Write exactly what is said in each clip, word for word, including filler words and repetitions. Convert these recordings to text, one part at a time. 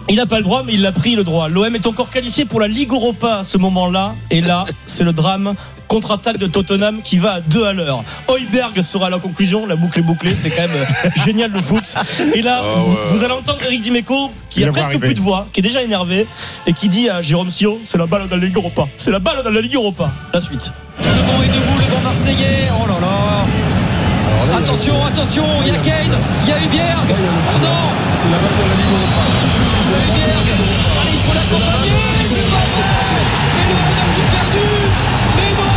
Il n'a pas le droit, mais il a pris le droit. L'O M est encore qualifié pour la Ligue Europa à ce moment-là. Et là, c'est le drame. Contre-attaque de Tottenham qui va à deux à l'heure. Højbjerg sera à la conclusion. La boucle est bouclée. C'est quand même génial le foot. Et là, oh, ouais. vous, vous allez entendre Eric Dimeco qui a presque plus de voix, qui est déjà énervé et qui dit à Jérôme Sio, c'est la balle dans la Ligue Europa. C'est la balle dans la Ligue Europa. La suite. Devant et debout le banc marseillais. Oh là là. Là, attention, attention, il y a Kane, il y a Højbjerg. Oh non, c'est la balle dans la Ligue Europa. C'est Højbjerg. Allez, il faut l'accompagner. C'est pas ça. Mais l'O M a tout perdu. Mais non,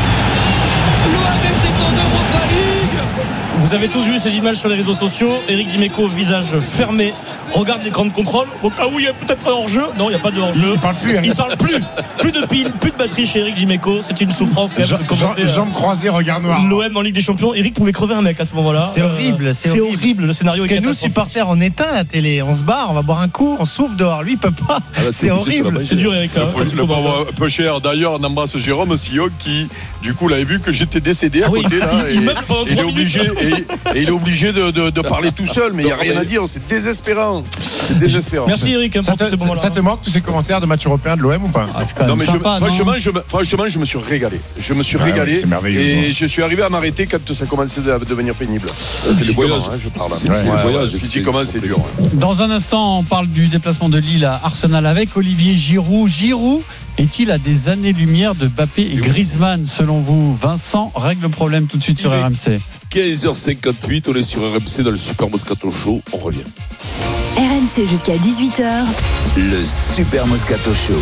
l'O M était en Europa League. Vous avez tous vu ces images sur les réseaux sociaux. Eric Dimeco, visage fermé, regarde l'écran de contrôle. Au cas où il y a peut-être un hors-jeu. Non, il n'y a pas de hors-jeu. Il parle plus. Hein. Il parle plus. Plus de piles, plus de batterie chez Eric Dimeco. C'est une souffrance quand même. Jean, de commenter, Jean, jambes croisées, regard noir. L'O M en Ligue des Champions. Eric pouvait crever un mec à ce moment-là. C'est horrible. C'est, c'est horrible. horrible. Le scénario Parce est que nous, catastrophique. supporters, on éteint la télé, on se barre, on va boire un coup, on souffle dehors. Lui, il peut pas. Ah, là, c'est, c'est horrible. C'est dur, Eric. Là, le le pauvre peu cher. D'ailleurs, on embrasse Jérôme Sillon qui, du coup, l'avait vu que j'étais décédé à ah oui, côté. Là, il, et, il meuble pendant il est obligé, minutes. et, et il est obligé de, de, de parler tout seul, mais il n'y a rien à dire. C'est désespérant. C'est désespérant. Merci, Eric. Hein, ça, te, ça, ça te manque tous ces commentaires de matchs européens de l'O M ou pas? Ah, c'est quand même non, mais sympa, je, non franchement, je, franchement, je me suis régalé. Je me suis ah, régalé. Oui, c'est merveilleux. Et bon. je suis arrivé à m'arrêter quand ça commençait à devenir pénible. C'est, c'est le voyage. Hein, je parle. C'est, c'est, c'est ouais, le voyage. Ouais, physiquement, c'est, c'est dur. Ouais. Dans un instant, on parle du déplacement de Lille à Arsenal avec Olivier Giroud. Giroud est-il à des années-lumière de Mbappé et Griezmann selon vous? Vincent règle le problème tout de suite sur R M C. quinze heures cinquante-huit, on est sur R M C dans le Super Moscato Show. On revient. R M C jusqu'à dix-huit heures. Le Super Moscato Show.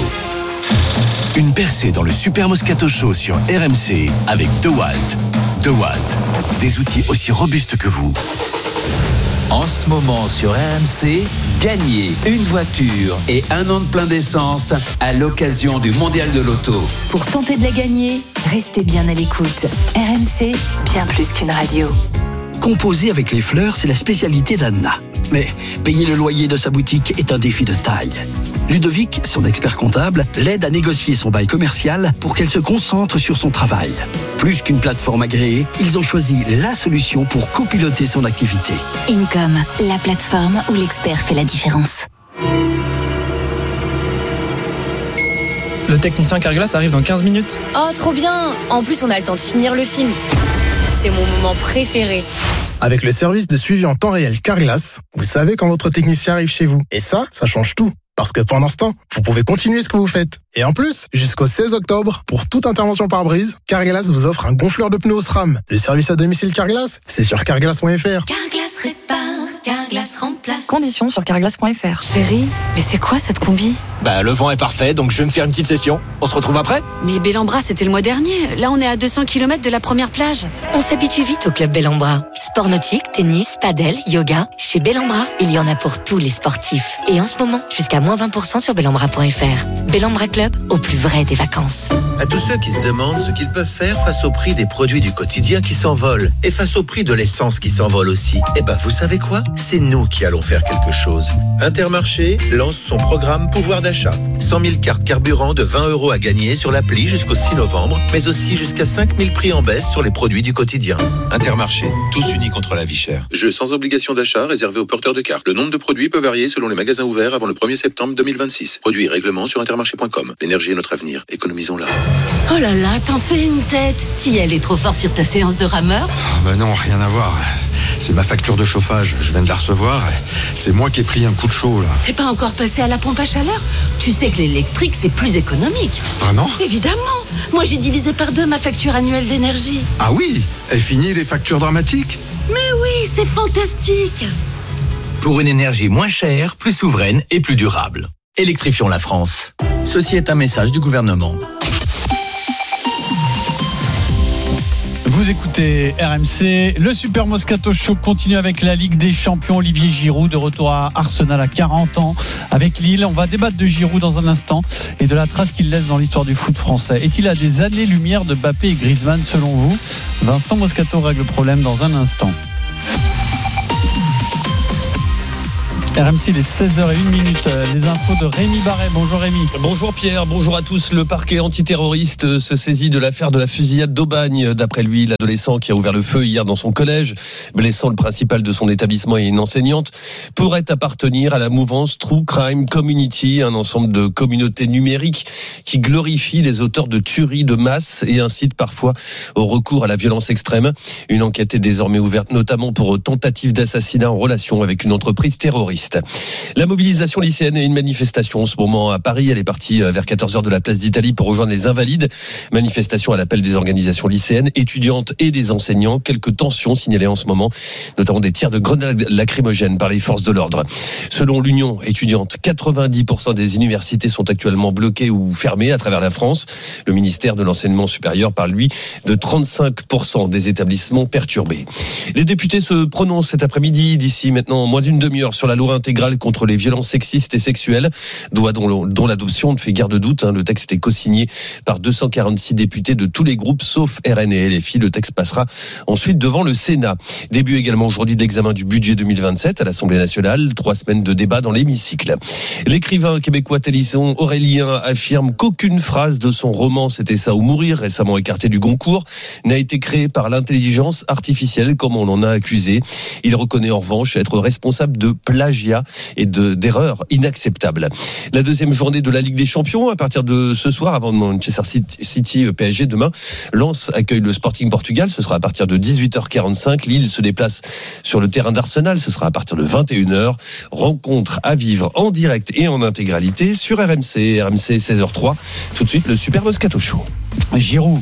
Une percée dans le Super Moscato Show sur R M C avec DeWalt. DeWalt, des outils aussi robustes que vous. En ce moment sur R M C, gagnez une voiture et un an de plein d'essence à l'occasion du Mondial de l'Auto. Pour tenter de la gagner, restez bien à l'écoute. R M C, bien plus qu'une radio. Composer avec les fleurs, c'est la spécialité d'Anna. Mais payer le loyer de sa boutique est un défi de taille. Ludovic, son expert comptable, l'aide à négocier son bail commercial pour qu'elle se concentre sur son travail. Plus qu'une plateforme agréée, ils ont choisi la solution pour copiloter son activité. Income, la plateforme où l'expert fait la différence. Le technicien Carglass arrive dans quinze minutes. Oh, trop bien! En plus, on a le temps de finir le film. C'est mon moment préféré. Avec le service de suivi en temps réel Carglass, vous savez quand votre technicien arrive chez vous. Et ça, ça change tout. Parce que pendant ce temps, vous pouvez continuer ce que vous faites. Et en plus, jusqu'au seize octobre, pour toute intervention par brise, Carglass vous offre un gonfleur de pneus au SRAM. Le service à domicile Carglass, c'est sur carglass point f r. Carglass répare, Carglass remplace. Conditions sur carglass point f r. Chérie, mais c'est quoi cette combi? Bah, le vent est parfait, donc je vais me faire une petite session. On se retrouve après? Mais Bellambra, c'était le mois dernier. Là, on est à deux cents kilomètres de la première plage. On s'habitue vite au club Bellambra. Sport nautique, tennis, padel, yoga. Chez Bellambra, il y en a pour tous les sportifs. Et en ce moment, jusqu'à moins vingt pour cent sur bellambra point f r. Bellambra Club, au plus vrai des vacances. À tous ceux qui se demandent ce qu'ils peuvent faire face au prix des produits du quotidien qui s'envolent et face au prix de l'essence qui s'envole aussi, eh ben, vous savez quoi? C'est nous qui allons faire quelque chose. Intermarché lance son programme pouvoir d'achat. cent mille cartes carburant de vingt euros à gagner sur l'appli jusqu'au six novembre, mais aussi jusqu'à cinq mille prix en baisse sur les produits du quotidien. Intermarché, tous unis contre la vie chère. Jeu sans obligation d'achat réservé aux porteurs de cartes. Le nombre de produits peut varier selon les magasins ouverts avant le premier septembre deux mille vingt-six. Produits et règlements sur intermarché point com. L'énergie est notre avenir. Économisons-la. Oh là là, t'en fais une tête. Tiel est trop fort sur ta séance de rameur? Ben non, rien à voir. C'est ma facture de chauffage. Je viens de la recevoir. C'est moi qui ai pris un coup de chaud, là. T'es pas encore passé à la pompe à chaleur? Tu sais que l'électrique, c'est plus économique. Vraiment? Évidemment. Moi, j'ai divisé par deux ma facture annuelle d'énergie. Ah oui? Et fini les factures dramatiques? Mais oui, c'est fantastique. Pour une énergie moins chère, plus souveraine et plus durable. Électrifions la France. Ceci est un message du gouvernement. Vous écoutez R M C, le Super Moscato Show continue avec la Ligue des Champions. Olivier Giroud de retour à Arsenal à quarante ans avec Lille. On va débattre de Giroud dans un instant et de la trace qu'il laisse dans l'histoire du foot français. Est-il à des années-lumière de Mbappé et Griezmann selon vous? Vincent Moscato règle le problème dans un instant. R M C, les seize heures zéro un minutes. Les infos de Rémi Barret. Bonjour Rémi. Bonjour Pierre, bonjour à tous. Le parquet antiterroriste se saisit de l'affaire de la fusillade d'Aubagne. D'après lui, l'adolescent qui a ouvert le feu hier dans son collège, blessant le principal de son établissement et une enseignante, pourrait appartenir à la mouvance True Crime Community, un ensemble de communautés numériques qui glorifie les auteurs de tueries de masse et incite parfois au recours à la violence extrême. Une enquête est désormais ouverte, notamment pour tentative d'assassinat en relation avec une entreprise terroriste. La mobilisation lycéenne et une manifestation en ce moment à Paris. Elle est partie vers quatorze heures de la place d'Italie pour rejoindre les Invalides. Manifestation à l'appel des organisations lycéennes, étudiantes et des enseignants. Quelques tensions signalées en ce moment, notamment des tirs de grenades lacrymogènes par les forces de l'ordre. Selon l'Union étudiante, quatre-vingt-dix pour cent des universités sont actuellement bloquées ou fermées à travers la France. Le ministère de l'Enseignement supérieur parle, lui, de trente-cinq pour cent des établissements perturbés. Les députés se prononcent cet après-midi, d'ici maintenant moins d'une demi-heure, sur la loi intégrale contre les violences sexistes et sexuelles, loi dont, dont l'adoption ne fait guère de doute. Hein. Le texte est co-signé par deux cent quarante-six députés de tous les groupes sauf R N et L F I. Le texte passera ensuite devant le Sénat. Début également aujourd'hui de l'examen du budget deux mille vingt-sept à l'Assemblée nationale. Trois semaines de débat dans l'hémicycle. L'écrivain québécois Télisson Aurélien affirme qu'aucune phrase de son roman C'était ça ou mourir, récemment écarté du Goncourt, n'a été créée par l'intelligence artificielle comme on en a accusé. Il reconnaît en revanche être responsable de plagiat et de, d'erreurs inacceptables. La deuxième journée de la Ligue des Champions, à partir de ce soir, avant de Manchester City P S G demain, Lens accueille le Sporting Portugal, ce sera à partir de dix-huit heures quarante-cinq. Lille se déplace sur le terrain d'Arsenal, ce sera à partir de vingt et une heures. Rencontre à vivre en direct et en intégralité sur R M C, R M C seize heures trois. Tout de suite, le Super Moscato Show. Giroud.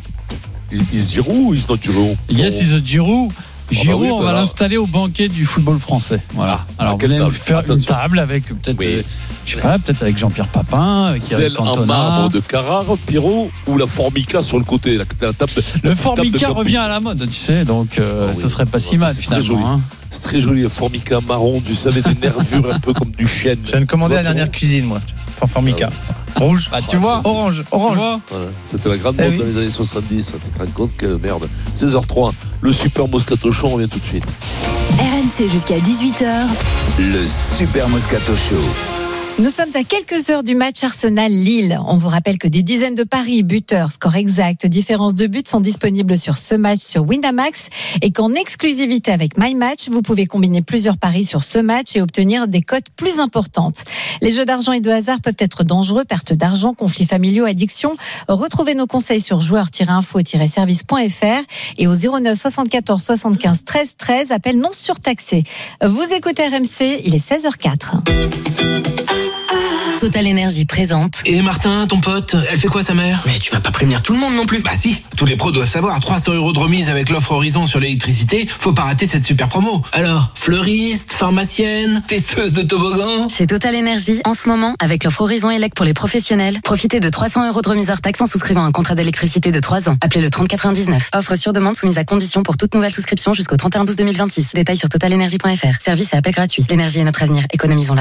Is Giroud ou is not Giroud? Yes, is a Giroud. Giroud, oui, on bah va là. l'installer au banquet du football français. Voilà. Ah, Alors, vous quelle allez table? faire Attention. une table avec peut-être, Oui. euh, je sais pas, peut-être avec Jean-Pierre Papin, avec Eric Celle en Cantona. marbre de Carrare, Pierrot, ou la Formica sur le côté, la, la table, Le la Formica table de revient à la mode, tu sais, donc euh, Ah oui. ça serait pas Ouais, si mal c'est très joli. finalement. Hein. C'est très joli, le Formica marron, tu savais, des nervures un peu comme du chêne. Je viens de commander la dernière cuisine, moi. Enfin, Formica. Rouge. Bah, tu vois, Orange. Orange. tu vois, Voilà. C'était la grande Eh mode oui. dans les années soixante-dix, tu te rends compte, quelle merde. seize heures trois, le Super Moscato Show, on revient tout de suite. R M C jusqu'à dix-huit heures. Le Super Moscato Show. Nous sommes à quelques heures du match Arsenal-Lille. On vous rappelle que des dizaines de paris, buteurs, score exact, différence de buts sont disponibles sur ce match sur Winamax et qu'en exclusivité avec MyMatch, vous pouvez combiner plusieurs paris sur ce match et obtenir des cotes plus importantes. Les jeux d'argent et de hasard peuvent être dangereux, perte d'argent, conflits familiaux, addiction. Retrouvez nos conseils sur joueurs tiret info tiret service point f r et au zéro neuf soixante-quatorze soixante-quinze treize treize, appel non surtaxé. Vous écoutez R M C, il est seize heures quatre. Total Énergie présente. Et Martin, ton pote, elle fait quoi sa mère? Mais tu vas pas prévenir tout le monde non plus. Bah si, tous les pros doivent savoir, trois cents euros de remise avec l'offre Horizon sur l'électricité, faut pas rater cette super promo. Alors, fleuriste, pharmacienne, testeuse de toboggan. Chez Total Énergie, en ce moment, avec l'offre Horizon Elec pour les professionnels, profitez de trois cents euros de remise hors taxe en souscrivant un contrat d'électricité de trois ans. Appelez le trente quatre-vingt-dix-neuf. Offre sur demande soumise à condition pour toute nouvelle souscription jusqu'au trente et un douze deux mille vingt-six. Détails sur total énergie point f r. Service et appel gratuit. L'énergie est notre avenir. Économisons-la.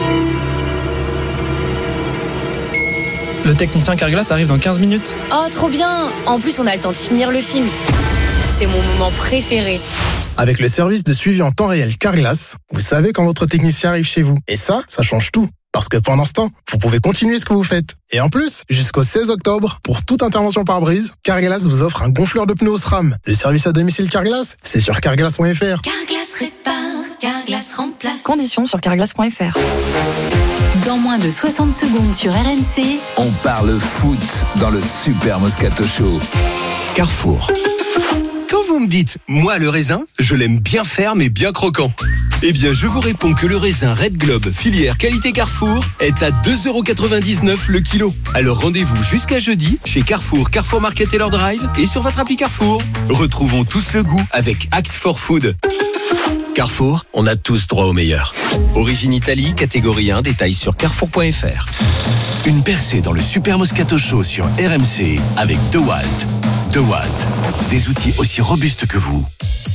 Le technicien Carglass arrive dans quinze minutes. Oh, trop bien! En plus, on a le temps de finir le film. C'est mon moment préféré. Avec le service de suivi en temps réel Carglass, vous savez quand votre technicien arrive chez vous. Et ça, ça change tout. Parce que pendant ce temps, vous pouvez continuer ce que vous faites. Et en plus, jusqu'au seize octobre, pour toute intervention par brise, Carglass vous offre un gonfleur de pneus au SRAM. Le service à domicile Carglass, c'est sur carglass point f r. Carglass répare, Carglass remplace. Conditions sur carglass point f r. Dans moins de soixante secondes sur R M C, On parle foot dans le Super Moscato Show. Carrefour. Quand vous me dites, moi le raisin, je l'aime bien ferme et bien croquant. Eh bien, je vous réponds que le raisin Red Globe, filière qualité Carrefour, est à deux euros quatre-vingt-dix-neuf le kilo. Alors rendez-vous jusqu'à jeudi chez Carrefour, Carrefour Market Taylor Drive et sur votre appli Carrefour. Retrouvons tous le goût avec Act for Food. Carrefour, on a tous droit au meilleur. Origine Italie, catégorie un, détails sur carrefour point f r. Une percée dans le Super Moscato Show sur R M C avec DeWalt. DeWalt, des outils aussi robustes que vous.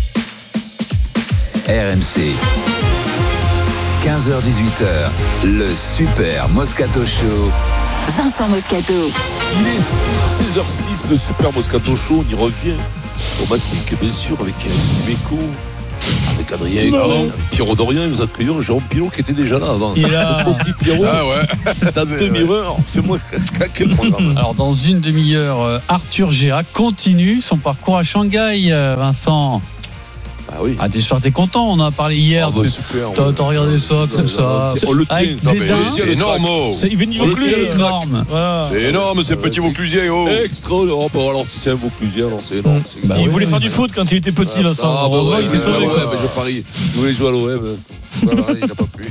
R M C. quinze heures dix-huit heures, le Super Moscato Show. Vincent Moscato. Il est seize heures six, le Super Moscato Show, on y revient. Au mastic, bien sûr, avec Meco. Avec Adrien, non. Pierrot Dorian, il nous a accueillis, Jérôme Pilot qui était déjà là avant. Il a... Le petit Pierrot, Ah ouais. dans demi-heure, fais-moi quel programme. Alors dans une demi-heure, Arthur Géa continue son parcours à Shanghai, Vincent. Ah oui. Ah, j'espère que t'es content, on en a parlé hier. Ah bah super. T'as, t'as regardé ça comme ça. On le tient. Avec Non, des mais dents. c'est énorme. C'est, il vient du On le Vaucluse. tient, C'est énorme. Voilà. C'est énorme, c'est petit Vauclusien. Oh. Extra. Oh, bah, alors si c'est un Vauclusien, alors c'est énorme. C'est Bah, extra. il voulait faire du foot quand il était petit, Vincent. Ah, bah Heureusement, ouais, il s'est ouais, sauvé. ouais, quoi. mais je parie. Il voulait jouer à l'O M. Voilà, il n'a pas pu.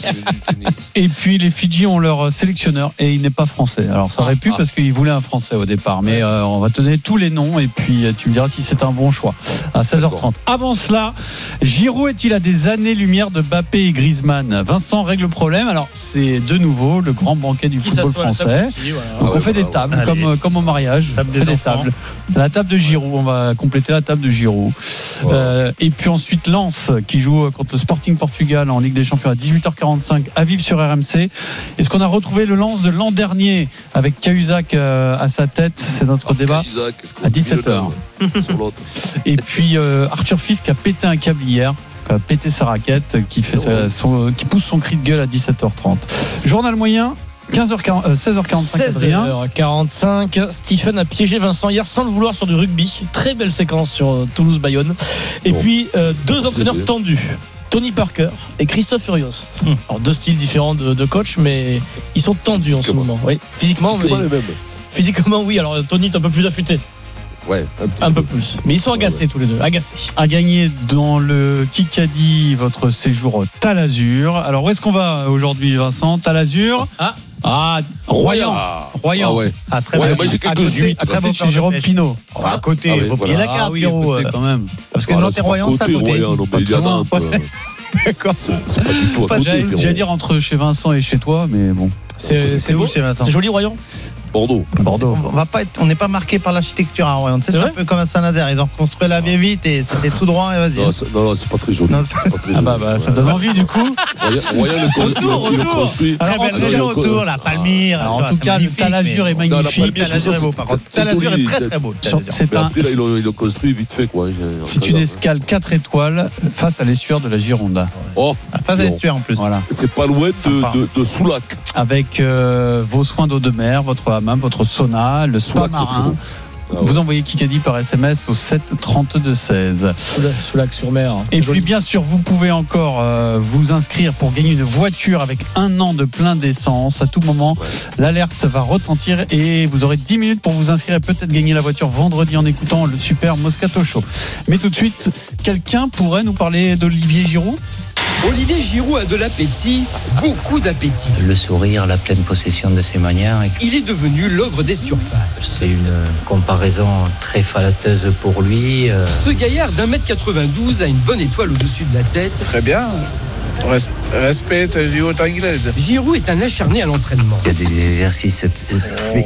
Et puis les Fidji ont leur sélectionneur et il n'est pas français. Alors ça aurait pu parce qu'il voulait un français au départ, mais euh, on va te donner tous les noms et puis euh, tu me diras si c'est un bon choix à seize heures trente. Avant cela, Giroud est-il à des années-lumière de Mbappé et Griezmann? Vincent règle le problème. Alors c'est de nouveau le grand banquet du Qui football s'assoit à la français. table du Fidji, voilà. Donc Ah on ouais, fait voilà, des tables ouais. comme, Allez. comme au mariage. Table On des fait des enfants. tables. La table de Giroud, on va compléter la table de Giroud. Wow. Euh, et puis ensuite Lens qui joue contre le Sporting Portugal en Ligue des Champions à dix-huit heures quarante-cinq à vivre sur R M C. Est-ce qu'on a retrouvé le Lens de l'an dernier avec Cahuzac euh, à sa tête? C'est notre débat Isaac, à dix-sept heures. sur l'autre. Et puis euh, Arthur Fils qui a pété un câble hier, qui a pété sa raquette, qui, fait sa- son, qui pousse son cri de gueule à dix-sept heures trente. Journal moyen, quinze heures quarante, euh, seize heures quarante-cinq, Adrien. seize heures quarante-cinq, Stephen a piégé Vincent hier sans le vouloir sur du rugby. Très belle séquence sur euh, Toulouse-Bayonne. Et Bon. puis euh, deux Très entraîneurs bien. tendus. Tony Parker et Christophe Furios. Alors deux styles différents de, de coach, mais ils sont tendus en ce Physiquement. moment. Oui, physiquement, C'est comment mais- les mêmes? physiquement oui. Alors Tony est un peu plus affûté, Ouais, un petit un peu plus, mais ils sont agacés tous les deux, agacés. A gagné dans le Kikadi votre séjour Talazur. Alors où est-ce qu'on va aujourd'hui, Vincent? Talazur. Ah. Ah, Royan. Ah. Royan. Ah ouais. Ah, très Ouais, bien. moi, j'ai À quelques côté- huîtres. à côté de chez Jérôme Pinault. À côté, Ah oui, il faut voilà. payer la carte, Ah oui, Pierrot. à côté, quand même. Parce que Voilà, Nantes et c'est pas Royan, c'est à côté. Royan, non, mais Pas il y a très loin. Nantes, euh, D'accord. C'est pas du tout à côté. J'allais Pierrot. j'allais dire entre chez Vincent et chez toi, mais bon. C'est c'est où chez Vincent? C'est joli Royan. Bordeaux. Bordeaux. On va pas être, on n'est pas marqué par l'architecture à Royan. Tu sais, C'est c'est un vrai peu comme à Saint-Nazaire. Ils ont reconstruit la vieille vite et c'était tout droit et vas-y. Non, c'est- non, non, c'est pas très joli. Non, C'est pas très Ah bah, joli. bah ça Ouais. donne envie du coup. Royan, Royan, le con- Autour, il- il le autour. construit. Très belle Alors, région il le- autour, la Palmyre. Alors, tu en vois, tout c'est cas, le magnifique, Talazur mais est bon. Non, la magnifique. Palmyre, Talazur est beau, c'est- par contre. c'est Talazur est joli. très très beau. Talazur. C'est Mais un, après, là, ils l'ont- ils l'ont construit vite fait, quoi. c'est une escale quatre étoiles face à l'estuaire de la Gironde. Oh, À face à l'estuaire en plus. Voilà. c'est pas loin Sympa. de, de, de Soulac. Avec euh, vos soins d'eau de mer, votre hammam, votre sauna, le spa Soulac, c'est marin. très beau. Ah ouais. Vous envoyez Kikadi par S M S au sept trente-deux seize. Sous lac sur mer. Et puis bien sûr, vous pouvez encore euh, vous inscrire pour gagner une voiture avec un an de plein d'essence. À tout moment, l'alerte va retentir et vous aurez dix minutes pour vous inscrire et peut-être gagner la voiture vendredi en écoutant le Super Moscato Show. Mais tout de suite, quelqu'un pourrait nous parler d'Olivier Giroud? Olivier Giroud a de l'appétit, beaucoup d'appétit. Le sourire, la pleine possession de ses manières. Il est devenu l'ogre des surfaces. C'est une comparaison très flatteuse pour lui. euh. Ce gaillard d'un mètre quatre-vingt-douze a une bonne étoile au-dessus de la tête. Très bien. Res- Respecte du haut anglais. Giroud est un acharné à l'entraînement. Il y a des exercices spé-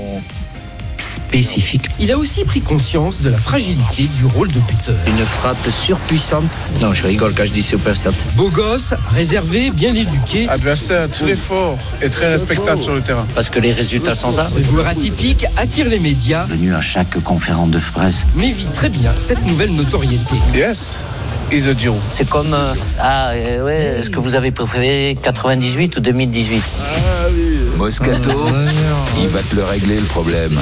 spécifiques. Il a aussi pris conscience de la fragilité du rôle de buteur. Une frappe surpuissante. Non, je rigole quand je dis surpuissante. Beau gosse, réservé, bien éduqué. Adversaire très fort et très respectable sur le terrain. Parce que les résultats sont ça. Ce joueur atypique attire les médias, Venu à chaque conférence de presse. mais vit très bien cette nouvelle notoriété. Yes, is a Giroud. C'est comme euh, ah euh, ouais, est-ce que vous avez préféré quatre-vingt-dix-huit ou deux mille dix-huit? Moscato, il va te le régler le problème.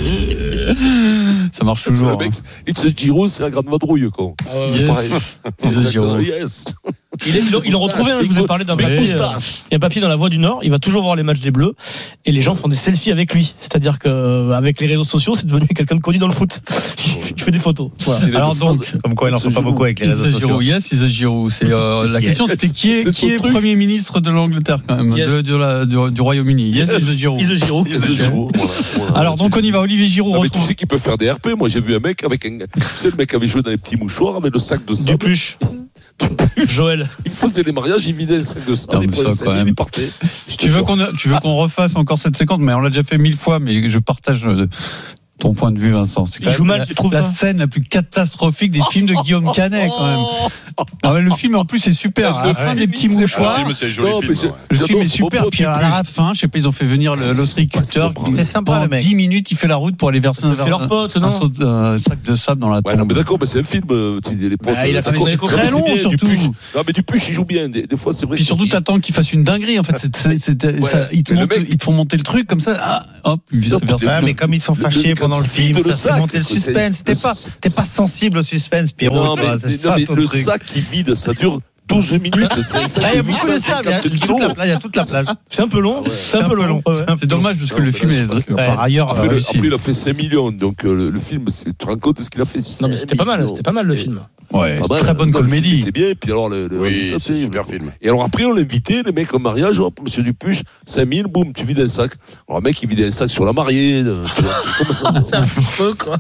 Ça marche C'est toujours. le mec, It's a Giro, c'est la grande vadrouille, quoi. C'est Yes. pareil. C'est le Giroud. Yes. Il est- Ils l'ont ils l'ont retrouvé, hein, je vous ai parlé d'un Mais papier. euh, moustache. Il y a un papier dans la Voix du Nord, il va toujours voir les matchs des Bleus et les gens font des selfies avec lui. C'est-à-dire qu'avec les réseaux sociaux, c'est devenu quelqu'un de connu dans le foot. Il fait des photos. Voilà. Il a Alors des donc, phrases. Comme quoi, il en faut pas beaucoup avec les réseaux Is a sociaux. Giroud, yes, is a Giroud. C'est euh, la Yes. question, c'était qui est C'est qui son est truc. Premier ministre de l'Angleterre quand même, Yes. de, de la- du, du Royaume-Uni. Yes, is a Giroud. Is a Giroud. It's a Giro, voilà, voilà. Alors donc on y va. Olivier Giroud Non, mais tu retrouve. sais qu'il peut faire des R P. Moi, j'ai vu un mec avec un. Tu sais, le mec avait joué dans les petits mouchoirs avec le sac de sable. Dupuche. Joël. Il faisait les mariages, il vidait le sac de Non, sable, il mais ça, prenait quand sa même. il partait. Je te Tu veux jure. qu'on tu veux qu'on refasse encore cette séquence, mais on l'a déjà fait mille fois, mais je partage euh, ton point de vue, Vincent. C'est Il joue mal, la, tu trouves la pas scène la plus catastrophique des films de Guillaume Canet, quand même. Ah ouais, le film en plus est super. À la fin, des petits mouchoirs. Le film, c'est joli Non, film, mais c'est- ouais. Le J'adore film est ce super. propos, Puis en à plus. la fin, je sais pas, ils ont fait venir le- l'ostriculteur. C'est sympa, Pendant le mec. dix minutes, il fait la route pour aller verser un, C'est leur pote, un, non saut- un sac de sable dans la Ouais, non, tombe. mais d'accord, mais c'est un film. euh, tu dis, les potes, Bah, il a euh, fait d'accord, des mais échos c'est très longs, bien, surtout. Dupuche. Non, mais Dupuche, il joue bien. Des, des fois, c'est vrai. Puis surtout, il- t'attends qu'il fasse une dinguerie. En fait, c'est, c'est, c'est- Ouais, ça, ils, te mais le montent- mec- ils te font monter le truc comme ça. Ah, hop, il Non, verse- Ouais, mais comme ils sont le- fâchés le- pendant le quand il film, vide le ça fait sac, monter le c'est- suspense. T'es le- pas, t'es pas sensible au suspense, Pierrot. Non, toi, mais, c'est mais- ça non, mais ton le truc. sac qui vide, ça dure douze minutes. C'est un sac Là, il y a de beaucoup de sable. Il y a huit cent cinquante toute kilos. la plage. Il y a toute la plage. C'est un peu long. C'est un peu long. Ouais, ouais. C'est dommage parce que Non, le mais film là, est c'est parce que- par ailleurs Après, le- réussi. après, il a fait cinq millions, donc euh, le, le film, c'est- tu te rends compte de ce qu'il a fait. Non, mais c'était pas mal. C'était pas mal le film. Ouais, Pas c'est mal, très bonne non, le film comédie. était bien, et puis alors le, le Oui, l'invité, c'est un tu sais, super le- film. Et alors après, on l'invitait, le mec au mariage, hop, monsieur Dupuche, cinq mille, boum, tu vides un sac. Alors le mec, il vidait un sac sur la mariée. euh, tu vois, comme ça. C'est un feu, quoi.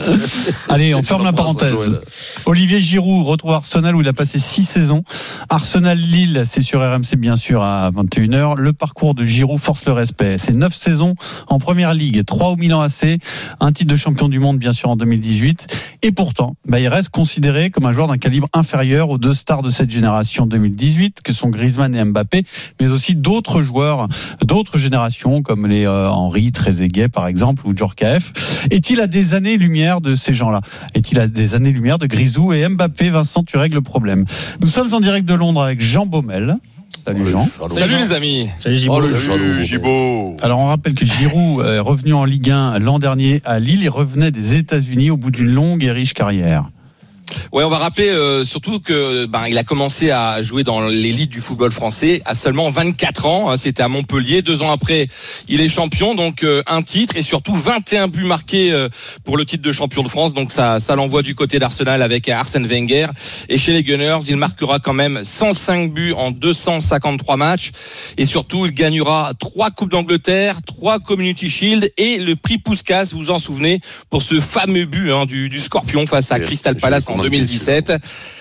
Allez, on ferme la J'embrasse parenthèse. Joël. Olivier Giroud retrouve Arsenal où il a passé six saisons. Arsenal-Lille, c'est sur R M C bien sûr à vingt et une heures. Le parcours de Giroud force le respect. C'est neuf saisons en première ligue, trois au Milan A C, un titre de champion du monde bien sûr en deux mille dix-huit. Et pourtant, bah, il reste considéré comme un joueur d'un calibre inférieur aux deux stars de cette génération deux mille dix-huit que sont Griezmann et Mbappé, mais aussi d'autres joueurs d'autres générations comme les euh, Henry, Trezeguet par exemple ou Djorkaeff. Est-il à des années-lumière de ces gens-là? Est-il à des années-lumière de Grisou et Mbappé? Vincent, tu règles le problème. Nous sommes en direct de Londres avec Jean Baumel. Salut Jean. Salut les amis. Salut, Oh, Gibaud. le Salut, Gibaud. Alors on rappelle que Giroud est revenu en Ligue un l'an dernier à Lille. Il revenait des États-Unis au bout d'une longue et riche carrière. Ouais, on va rappeler euh, surtout que ben il a commencé à jouer dans l'élite du football français à seulement vingt-quatre ans. Hein, c'était à Montpellier. Deux ans après, il est champion, donc euh, un titre et surtout vingt et un buts marqués euh, pour le titre de champion de France. Donc ça, ça l'envoie du côté d'Arsenal avec Arsène Wenger. Et chez les Gunners, il marquera quand même cent cinq buts en deux cent cinquante-trois matchs. Et surtout, il gagnera trois coupes d'Angleterre, trois Community Shield et le prix Puskás. Vous vous en souvenez pour ce fameux but hein, du, du Scorpion face à Oui, Crystal je Palace l'ai en remarqué, deux mille dix-sept.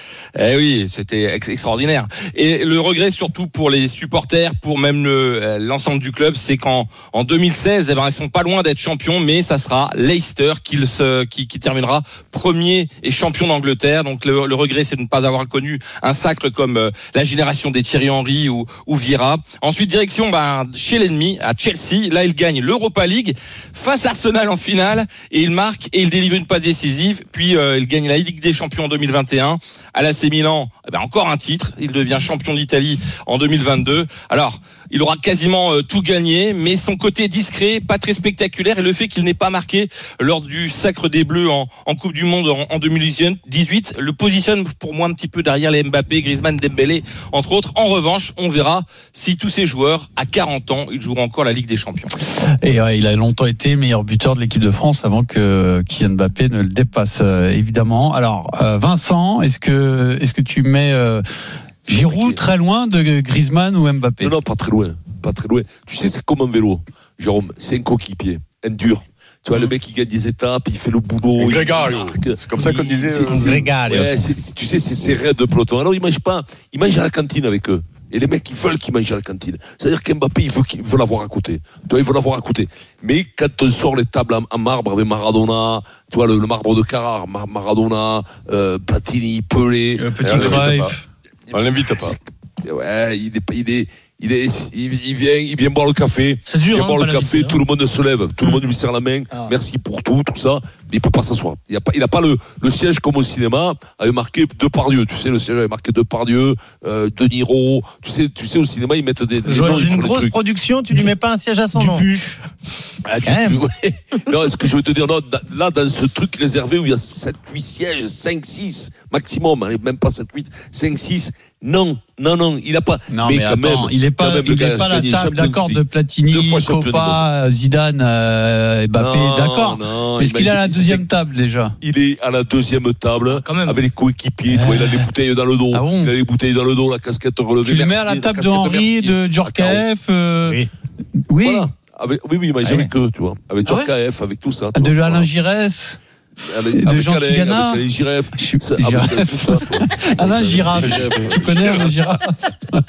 Eh oui, c'était ex- extraordinaire. Et le regret surtout pour les supporters, pour même le, euh, l'ensemble du club, c'est qu'en en deux mille seize, eh ben ils sont pas loin d'être champions, mais ça sera Leicester qui, se, qui, qui terminera premier et champion d'Angleterre. Donc le, le regret, c'est de ne pas avoir connu un sacre comme euh, la génération des Thierry Henry ou, ou Vieira. Ensuite, direction ben, chez l'ennemi à Chelsea. Là, il gagne l'Europa League face à Arsenal en finale et il marque et il délivre une passe décisive. Puis euh, il gagne la Ligue des Champions en deux mille vingt et un. À la Milan, eh ben encore un titre. Il devient champion d'Italie en deux mille vingt-deux. Alors, il aura quasiment euh, tout gagné, mais son côté discret, pas très spectaculaire, et le fait qu'il n'ait pas marqué lors du sacre des Bleus en, en Coupe du Monde en, en deux mille dix-huit, le positionne pour moi un petit peu derrière les Mbappé, Griezmann, Dembélé, entre autres. En revanche, on verra si tous ces joueurs, à quarante ans, ils joueront encore la Ligue des Champions. Et ouais, il a longtemps été meilleur buteur de l'équipe de France avant que Kylian Mbappé ne le dépasse, euh, évidemment. Alors, euh, Vincent, est-ce que est-ce que tu mets euh, Giroud très loin de Griezmann ou Mbappé? Non, non, pas très loin. Pas très loin. Tu sais, c'est comme un vélo. Jérôme, c'est un coéquipier, un dur. Tu vois, le mec, il gagne des étapes, il fait le boulot. Grégario. C'est comme ça qu'on disait. C'est, euh, c'est, Grégario. ouais, c'est, tu sais, c'est ces raids de peloton. Alors, ils mangent pas, ils mangent à la cantine avec eux. Et les mecs, ils veulent qu'ils mangent à la cantine. C'est-à-dire qu'Mbappé, il veut, qu'il veut l'avoir à côté. Tu vois, il veut l'avoir à côté. Mais quand on sort les tables en, en marbre avec Maradona, tu vois, le, le marbre de Carrare, Mar- Maradona, euh, Platini, Pelé. Le petit on l'invite Cruyff. pas. On l'invite pas. Ouais, il est, il est, il est, il, il vient, il vient boire le café. C'est dur, Il vient hein, boire pas le café, l'inviter, tout le monde se lève, tout le monde lui serre la main. Ah. Merci pour tout, tout ça. Mais il peut pas s'asseoir. Il a pas, il a pas le, le siège comme au cinéma, avait marqué Depardieu. Tu sais, le siège avait marqué Depardieu, euh, De Niro. Tu sais, tu sais, au cinéma, ils mettent des, des Dans noms, ils une font des grosse trucs. production, tu lui mets pas un siège à son nom. Dupuche. Ah, tu- Quand même. ouais. Non, ce que je veux te dire, non, là, dans ce truc réservé où il y a sept, huit sièges, cinq, six, maximum, allez, même pas sept, huit, cinq, six, non, non, non, il a pas. Non, mais, quand attends, même, il est quand pas, même, le il gars est a pas la gagné table Champions d'accord League. de Platini, Deux fois champion du Copa, Zidane, euh, Mbappé, Non, d'accord. non, Est-ce qu'il est à la imagine, deuxième c'est- table déjà? Il est à la deuxième table, quand même. avec les coéquipiers, tu vois, il a les bouteilles dans le dos. Ah bon Il a les bouteilles dans le dos, la casquette relevée. Tu le mets merci, à la la table de casquette Henry, merci. de Djorkaeff, euh, Oui. oui, Voilà. Avec, oui, oui, mais Ouais. avec eux, tu vois. Avec Ah ouais Djorkaeff, avec tout ça. tu de vois, Alain voilà. Giresse. Avec, de avec Jean Alain, Tigana. avec Alain Giresse. Je suis- Ça, avec Giraffe. tout ça, quoi. Alain Giraffe. Giraffe. Tu connais Alain Giraffe?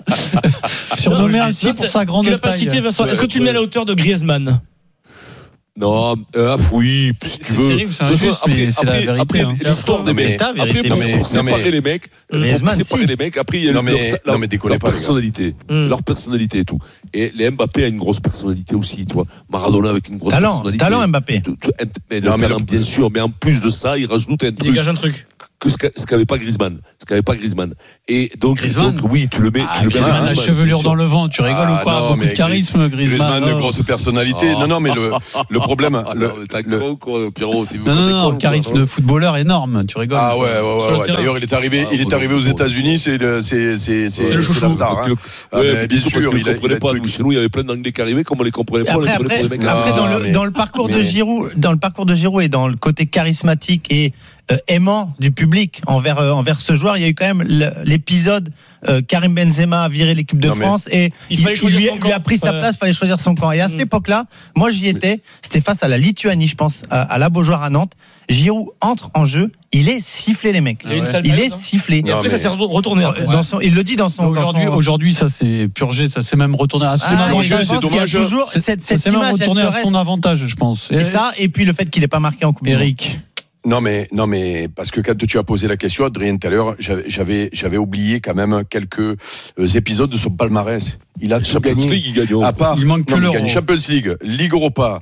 Surnommé Non, ainsi je- pour sa grande Tu l'as pas taille. cité, Vincent. Est-ce que tu le mets à la hauteur de Griezmann? Non, euh, oui, si tu veux. C'est terrible, c'est injuste, mais c'est la vérité. Après, hein. l'histoire des mecs. vérité, Après, pour, mais- pour séparer mais- les mecs, Griezmann, pour séparer si. les mecs, après, il y a Non, leur, mais- leur- non, mais déconnez leur pas, les gars. personnalité. Mm. Leur personnalité et tout. Et les Mbappé a une grosse personnalité aussi, tu vois. Maradona avec une grosse Talent, personnalité. talent Mbappé. Tout- tout- mais le Non, mais talent, le- bien sûr, mais en plus de ça, il rajoute un Il truc. dégage un truc. Que ce qu'a- ce qu'avait pas Griezmann. Ce qu'avait pas Griezmann. Et donc, Griezmann donc oui, tu le mets. Ah, tu le mets Griezmann, la Griezmann, chevelure bien dans sûr. le vent, tu rigoles Ah, ou quoi? non, Beaucoup de mais charisme, Griezmann. Griezmann de oh. grosse personnalité. Oh. Non, non, mais le, le problème. Ah, le, non, mais t'as le- con, quoi, Pierrot. t'es- Non, t'es non, non, con, charisme quoi. de footballeur énorme, tu rigoles. Ah ouais, ouais, ouais, Sur le ouais. terrain. D'ailleurs, il est arrivé, Ah, il est bon, arrivé aux bon. États-Unis, c'est le, c'est, c'est, c'est, le c'est chouchou. la star. Parce que, hein. Ah, ouais, mais bien sûr, parce sûr, qu'ils il a- il a comprenaient le pas. truc. Nous, chez nous, il y avait plein d'anglais qui arrivaient, comme on les comprenait pas, on les Après, prenait après, pour des mecs. après, Ah, dans, le, mais- dans le parcours de mais- Giroud, dans le parcours de Giroud et dans le côté charismatique et euh, aimant du public envers euh, envers ce joueur, il y a eu quand même le- l'épisode euh, Karim Benzema a viré l'équipe de Non, mais- France et Il il, fallait il choisir lui, son lui a camp. pris sa Ouais. place, fallait choisir son camp. Et à cette Mm. époque-là, moi j'y étais, c'était face à la Lituanie, je pense, à, à la Beaujoire à Nantes. Giroud entre en jeu, il est sifflé les mecs. Il y a une ouais. sale Il période, est hein. sifflé. Et après, mais- ça s'est retourné. après. Dans son, il le dit dans son. dans Aujourd'hui, son- aujourd'hui, ça s'est purgé, ça s'est même retourné à son Ah, mais dommage, je avantage. c'est pense qu'il y a dommage. toujours C'est- cette, Ça cette s'est même image, elle retourné te à reste. son avantage, je pense. Et ça, et puis le fait qu'il n'ait pas marqué en Coupe du Monde. Eric. Non mais non mais parce que quand tu as posé la question, Adrien, tout à l'heure, j'avais j'avais j'avais oublié quand même quelques euh, épisodes de son palmarès. Il a tout Champions gagné. League, il gagne. À part, Il manque que non, mais il l'Euro. gagne Champions League, Ligue Europa,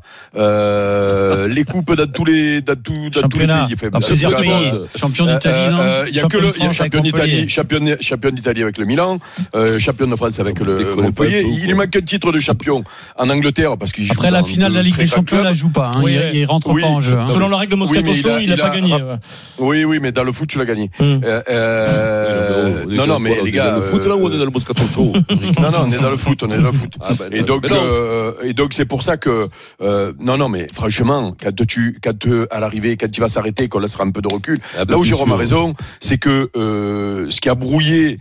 euh, les coupes dans tous les dans, tout, dans tous les Championnat, pays. Fait, dans plusieurs championnat, pays. euh, Champion euh, d'Italie, non euh, Il y a que Champion le de il y a France champion avec d'Italie, Montpellier. champion champion d'Italie avec le Milan, euh, champion de France avec le Déconnez pas Montpellier. un peu, Il quoi. lui manque un titre de champion en Angleterre parce qu'il joue Après la dans finale de deux la Ligue très des grands Champions, clubs. elle joue pas. hein. Oui, il, ouais. il rentre Oui, pas en jeu. hein. Selon la règle de Moscato Oui, mais Show, il a- il n'a il pas a- gagné. ouais. Oui, oui, mais dans le foot, tu l'as gagné. Mm. Euh, euh, On est non, non, dans- mais on les est gars. dans le foot là ou on est dans le Moscato Show? Non, non, on est dans le foot, on est dans le foot. Ah, ben, Et non, donc, mais non. euh, et donc c'est pour ça que euh, non, non, mais franchement, quand tu, quand euh, à l'arrivée, quand il va s'arrêter, qu'on laissera un peu de recul. Ah, ben, là où bien Jérôme sûr. a raison, c'est que euh, ce qui a brouillé,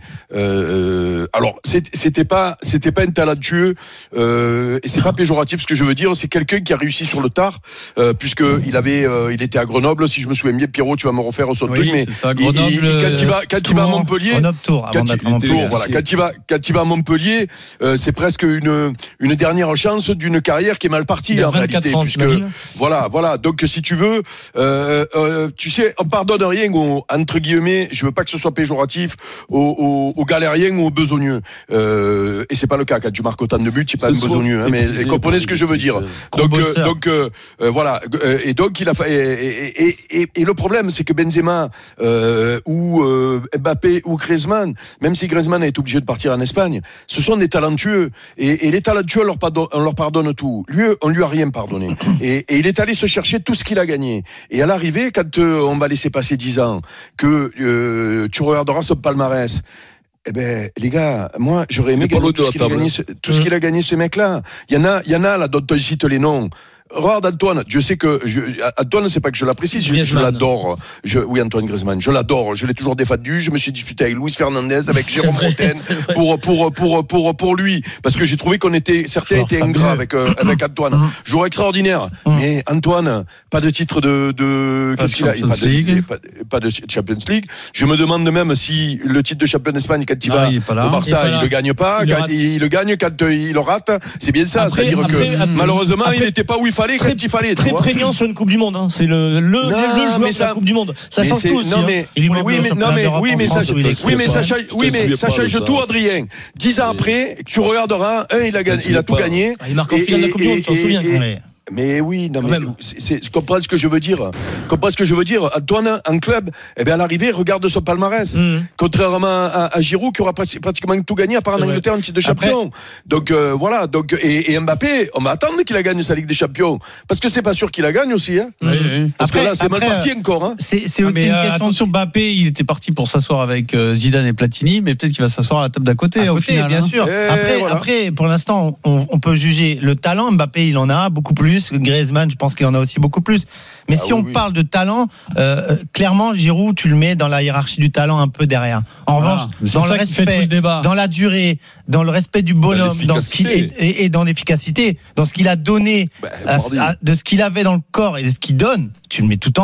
euh, alors c'est- c'était pas, c'était pas un talentueux, euh, et c'est pas péjoratif ce que je veux dire, c'est quelqu'un qui a réussi sur le tard, euh, puisque il avait, euh, il était à Grenoble, si je me souviens bien, Pierrot, tu vas me refaire son Oui, truc, mais c'est ça, il- il- Grenoble, quand il va, quand il va à Tour, Montpellier, Grenoble Tour, avant quand d'être il, à Montpellier. Tour, voilà. Quand il va, quand il va à Montpellier, euh, c'est presque une une dernière chance d'une carrière qui est mal partie Il y a en vingt-quatre réalité, ans, puisque t'imagines voilà, voilà. Donc si tu veux, euh, euh, tu sais, on pardonne rien aux, entre guillemets. Je veux pas que ce soit péjoratif aux, aux, aux galériens ou aux besogneux. Euh, et c'est pas le cas quand tu marques autant de buts, c'est pas un Ce sont besogneux. Hein, mais méprisés comprenez par ce que les je veux dire. Gros Donc, euh, bosseur. donc euh, euh, voilà. Euh, Et donc il a fa- et, et, et, et, et le problème, c'est que Benzema euh, ou euh, Mbappé ou Griezmann, même si Griezmann est obligé de partir en Espagne, ce sont des talentueux. Et, et les talentueux, on leur pardonne, on leur pardonne tout. Lui, on lui a rien pardonné. Et, et il est allé se chercher tout ce qu'il a gagné. Et à l'arrivée, quand euh, on va laisser passer dix ans, que euh, tu regarderas son palmarès. Eh ben, les gars, moi, j'aurais aimé Il est pas gagner loin de tout ce la qu'il a table. gagné, ce- tout ce qu'il a gagné, ce mec-là. Il y en a, il y en a là dont on cite les noms. Regarde Antoine, je sais que je, Antoine, c'est pas que je l'apprécie, je, je Griezmann. l'adore. Je, oui, Antoine Griezmann, je l'adore. Je l'ai toujours défendu. Je me suis disputé avec Luis Fernandez, avec Jérôme vrai, Roten c'est vrai. pour pour pour pour pour lui, parce que j'ai trouvé qu'on était certains Joueur étaient fabuleux. ingrats avec euh, avec Antoine. Joueur extraordinaire. Mais Antoine, pas de titre de de Pas de qu'est-ce qu'il a Champions pas de, League. pas, pas de Champions League. Je me demande même si le titre de champion d'Espagne quand il Non, va il est pas là. au Il est Barça, pas il, là. le gagne pas. Il le Quand rate. il, le gagne quand euh, il le rate, c'est bien ça. Après- C'est-à-dire après- que après- malheureusement, après- il n'était pas où il fallait quand il fallait. tu Très vois. prégnant sur une Coupe du Monde. Hein. C'est le, le, Non, le joueur mais de ça- la Coupe du Monde. Ça Mais change c'est- tout aussi. Non hein. mais, Il est oui, bon mais, au non championnat mais, d'Europe oui, en mais ça, France où il est oui, mais ça excellent. change, oui, mais ça change tout, Adrien. Dix ans après, tu regarderas, un, il a gagné, il a tout gagné. Ah, il marque en finale de la Coupe du Monde, tu t'en souviens. Ouais. Mais oui, non, Quand mais même. c'est, c'est, tu comprends ce que je veux dire. Tu comprends ce que je veux dire. Antoine, en club, eh bien, à l'arrivée, regarde son palmarès. Mhm. Contrairement à, à Giroud, qui aura prati- pratiquement tout gagné, à part en C'est vrai. Angleterre, un titre de champion. Donc, euh, voilà. Donc, et, et Mbappé, on va attendre qu'il a gagné sa Ligue des Champions. Parce que c'est pas sûr qu'il la gagne aussi, hein. Oui, oui. Parce Après- que là, c'est mal après, parti encore, hein. C'est c'est Ah, aussi mais une euh, question. attention, Mbappé, il était parti pour s'asseoir avec euh, Zidane et Platini, mais peut-être qu'il va s'asseoir à la table d'à côté, À au côté, final. bien hein. sûr. Et Après, voilà. après, pour l'instant, on, on peut juger le talent. Mbappé, il en a beaucoup plus. Griezmann, je pense qu'il en a aussi beaucoup plus. Mais Ah si oui, on oui. parle de talent, euh, clairement, Giroud, tu le mets dans la hiérarchie du talent un peu derrière. En Voilà. revanche, Mais c'est dans le ça qui fait tout respect, le débat. dans la durée, dans le respect du bonhomme, dans ce qu'il et, l'efficacité. et- et dans l'efficacité, dans ce qu'il a donné, Bah, à- mardi. à- de ce qu'il avait dans le corps et de ce qu'il donne, tu le mets tout en haut.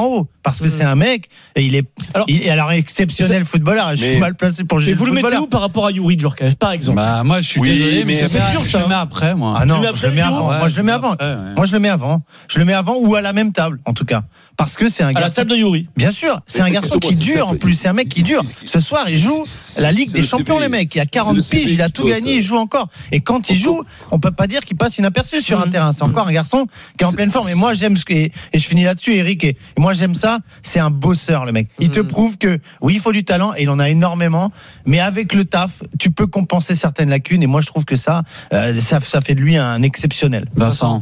parce que c'est un mec et il est alors, il est alors exceptionnel footballeur. Je suis mal placé pour juger. Mais vous le mettez où par rapport à Youri Djorkaeff par exemple? Bah moi je suis oui, désolé, mais, mais c'est dur. Je le mets après moi. Ah non, je le mets avant. Moi je le mets avant. Moi je le mets avant. Je le mets avant ou à la même table en tout cas. Parce que c'est un garçon. À la table de Youri. Bien sûr, c'est un garçon qui dure en plus. C'est un mec qui dure. Ce soir, il joue la Ligue des Champions, les mecs. Il a quarante piges, il a tout gagné, il joue encore. Et quand il joue, on peut pas dire qu'il passe inaperçu sur un terrain. C'est encore un garçon qui est en pleine forme. Et moi, j'aime ce que, et je finis là-dessus, Eric. Et moi, j'aime ça. C'est un bosseur, le mec. Il te prouve que, oui, il faut du talent et il en a énormément. Mais avec le taf, tu peux compenser certaines lacunes. Et moi, je trouve que ça, ça, ça fait de lui un exceptionnel. Vincent.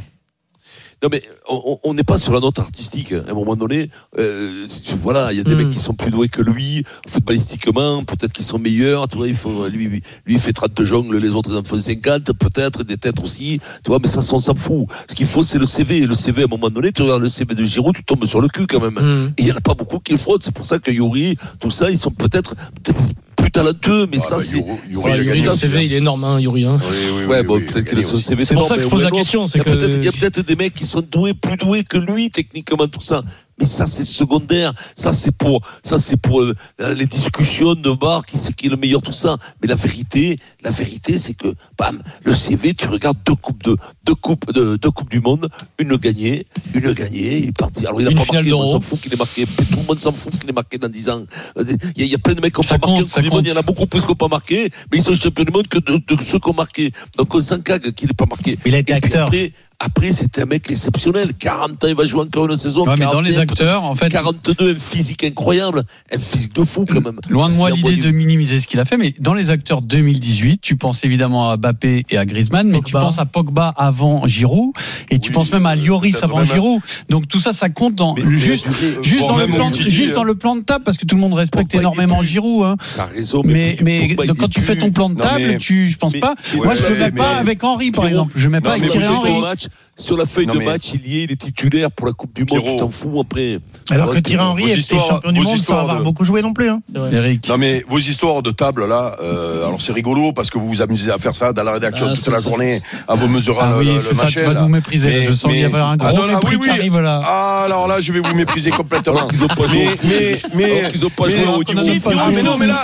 Non mais on n'est pas sur la note artistique. À un moment donné, euh, voilà, il y a des mmh. mecs qui sont plus doués que lui, footballistiquement, peut-être qu'ils sont meilleurs. Tu vois, il faut, lui, lui, il fait trente jongles, les autres ils en font cinquante, peut-être des têtes aussi. Tu vois, mais ça, on s'en fout. Ce qu'il faut, c'est le C V. Et le C V, à un moment donné, tu regardes le C V de Giroud, tu tombes sur le cul quand même. Mmh. Et il y en a pas beaucoup qui le frottent. C'est pour ça que Youri, tout ça, ils sont peut-être plus talentueux, mais ah ça, bah, c'est. Le C V, il est énorme, hein, Youri. Hein. Oui, oui, ouais, oui, bon, oui, peut-être que le C V, c'est pour ça que je pose la question. Il y a peut-être des mecs qui sont doués, plus doués que lui, techniquement, tout ça. Mais ça, c'est secondaire. Ça, c'est pour, ça, c'est pour euh, les discussions de bar, qui c'est qui est le meilleur, tout ça. Mais la vérité, la vérité, c'est que, bam, le C V, tu regardes deux coupes de, deux coupes de, deux coupes du monde, une gagnée, une gagnée, il est parti. Alors, il a une pas marqué, d'Euro. on s'en fout qu'il ait marqué. Tout le monde s'en fout qu'il ait marqué dans dix ans. Il y a, il y a plein de mecs qui n'ont pas marqué en Coupe du Monde. Il y en a beaucoup plus qui n'ont pas marqué, mais ils sont champions du monde que de, de ceux qui ont marqué. Donc, on s'en cague qu'il n'ait pas marqué. Il a été acteur. Après, après, c'était un mec exceptionnel. quarante ans, il va jouer encore une saison. Ouais, mais dans les acteurs, en fait. quarante-deux, un physique incroyable. Un physique de fou, quand même. Loin de moi l'idée du... de minimiser ce qu'il a fait, mais dans les acteurs deux mille dix-huit, tu penses évidemment à Mbappé et à Griezmann, mais Pogba. Tu penses à Pogba avant Giroud, et oui, tu penses même à Lloris avant même... Giroud. Donc tout ça, ça compte dans, mais, juste, mais, juste, bon, dans le plan, dit, juste euh... dans le plan de table, parce que tout le monde respecte Pogba énormément Giroud, hein. T'as raison, mais, mais, mais donc, quand tu fais ton plan de table, non, mais, tu, je pense mais, pas. Ouais, moi, je le mets pas avec Henry, par exemple. Je mets pas avec Thierry Henry. Sur la feuille non, de mais... match, il y est, il est titulaire pour la Coupe du Monde, tu t'en fous après. Alors que Thierry Henry est champion du monde sans avoir de... beaucoup joué non plus. Hein. Eric. Non mais vos histoires de table là, euh, alors c'est rigolo parce que vous vous amusez à faire ça dans la rédaction ah, toute la journée, à vos mesurant ah, oui, le, c'est le ça, machin. Tu vas nous mépriser. Mais, je sens qu'il y a un gros ah, non, là, mépris oui, oui. qui arrive là. Ah alors là, je vais vous mépriser complètement. Alors qu'ils ont pas joué. Mais mais mais ils ont pas joué au niveau. Mais non mais là,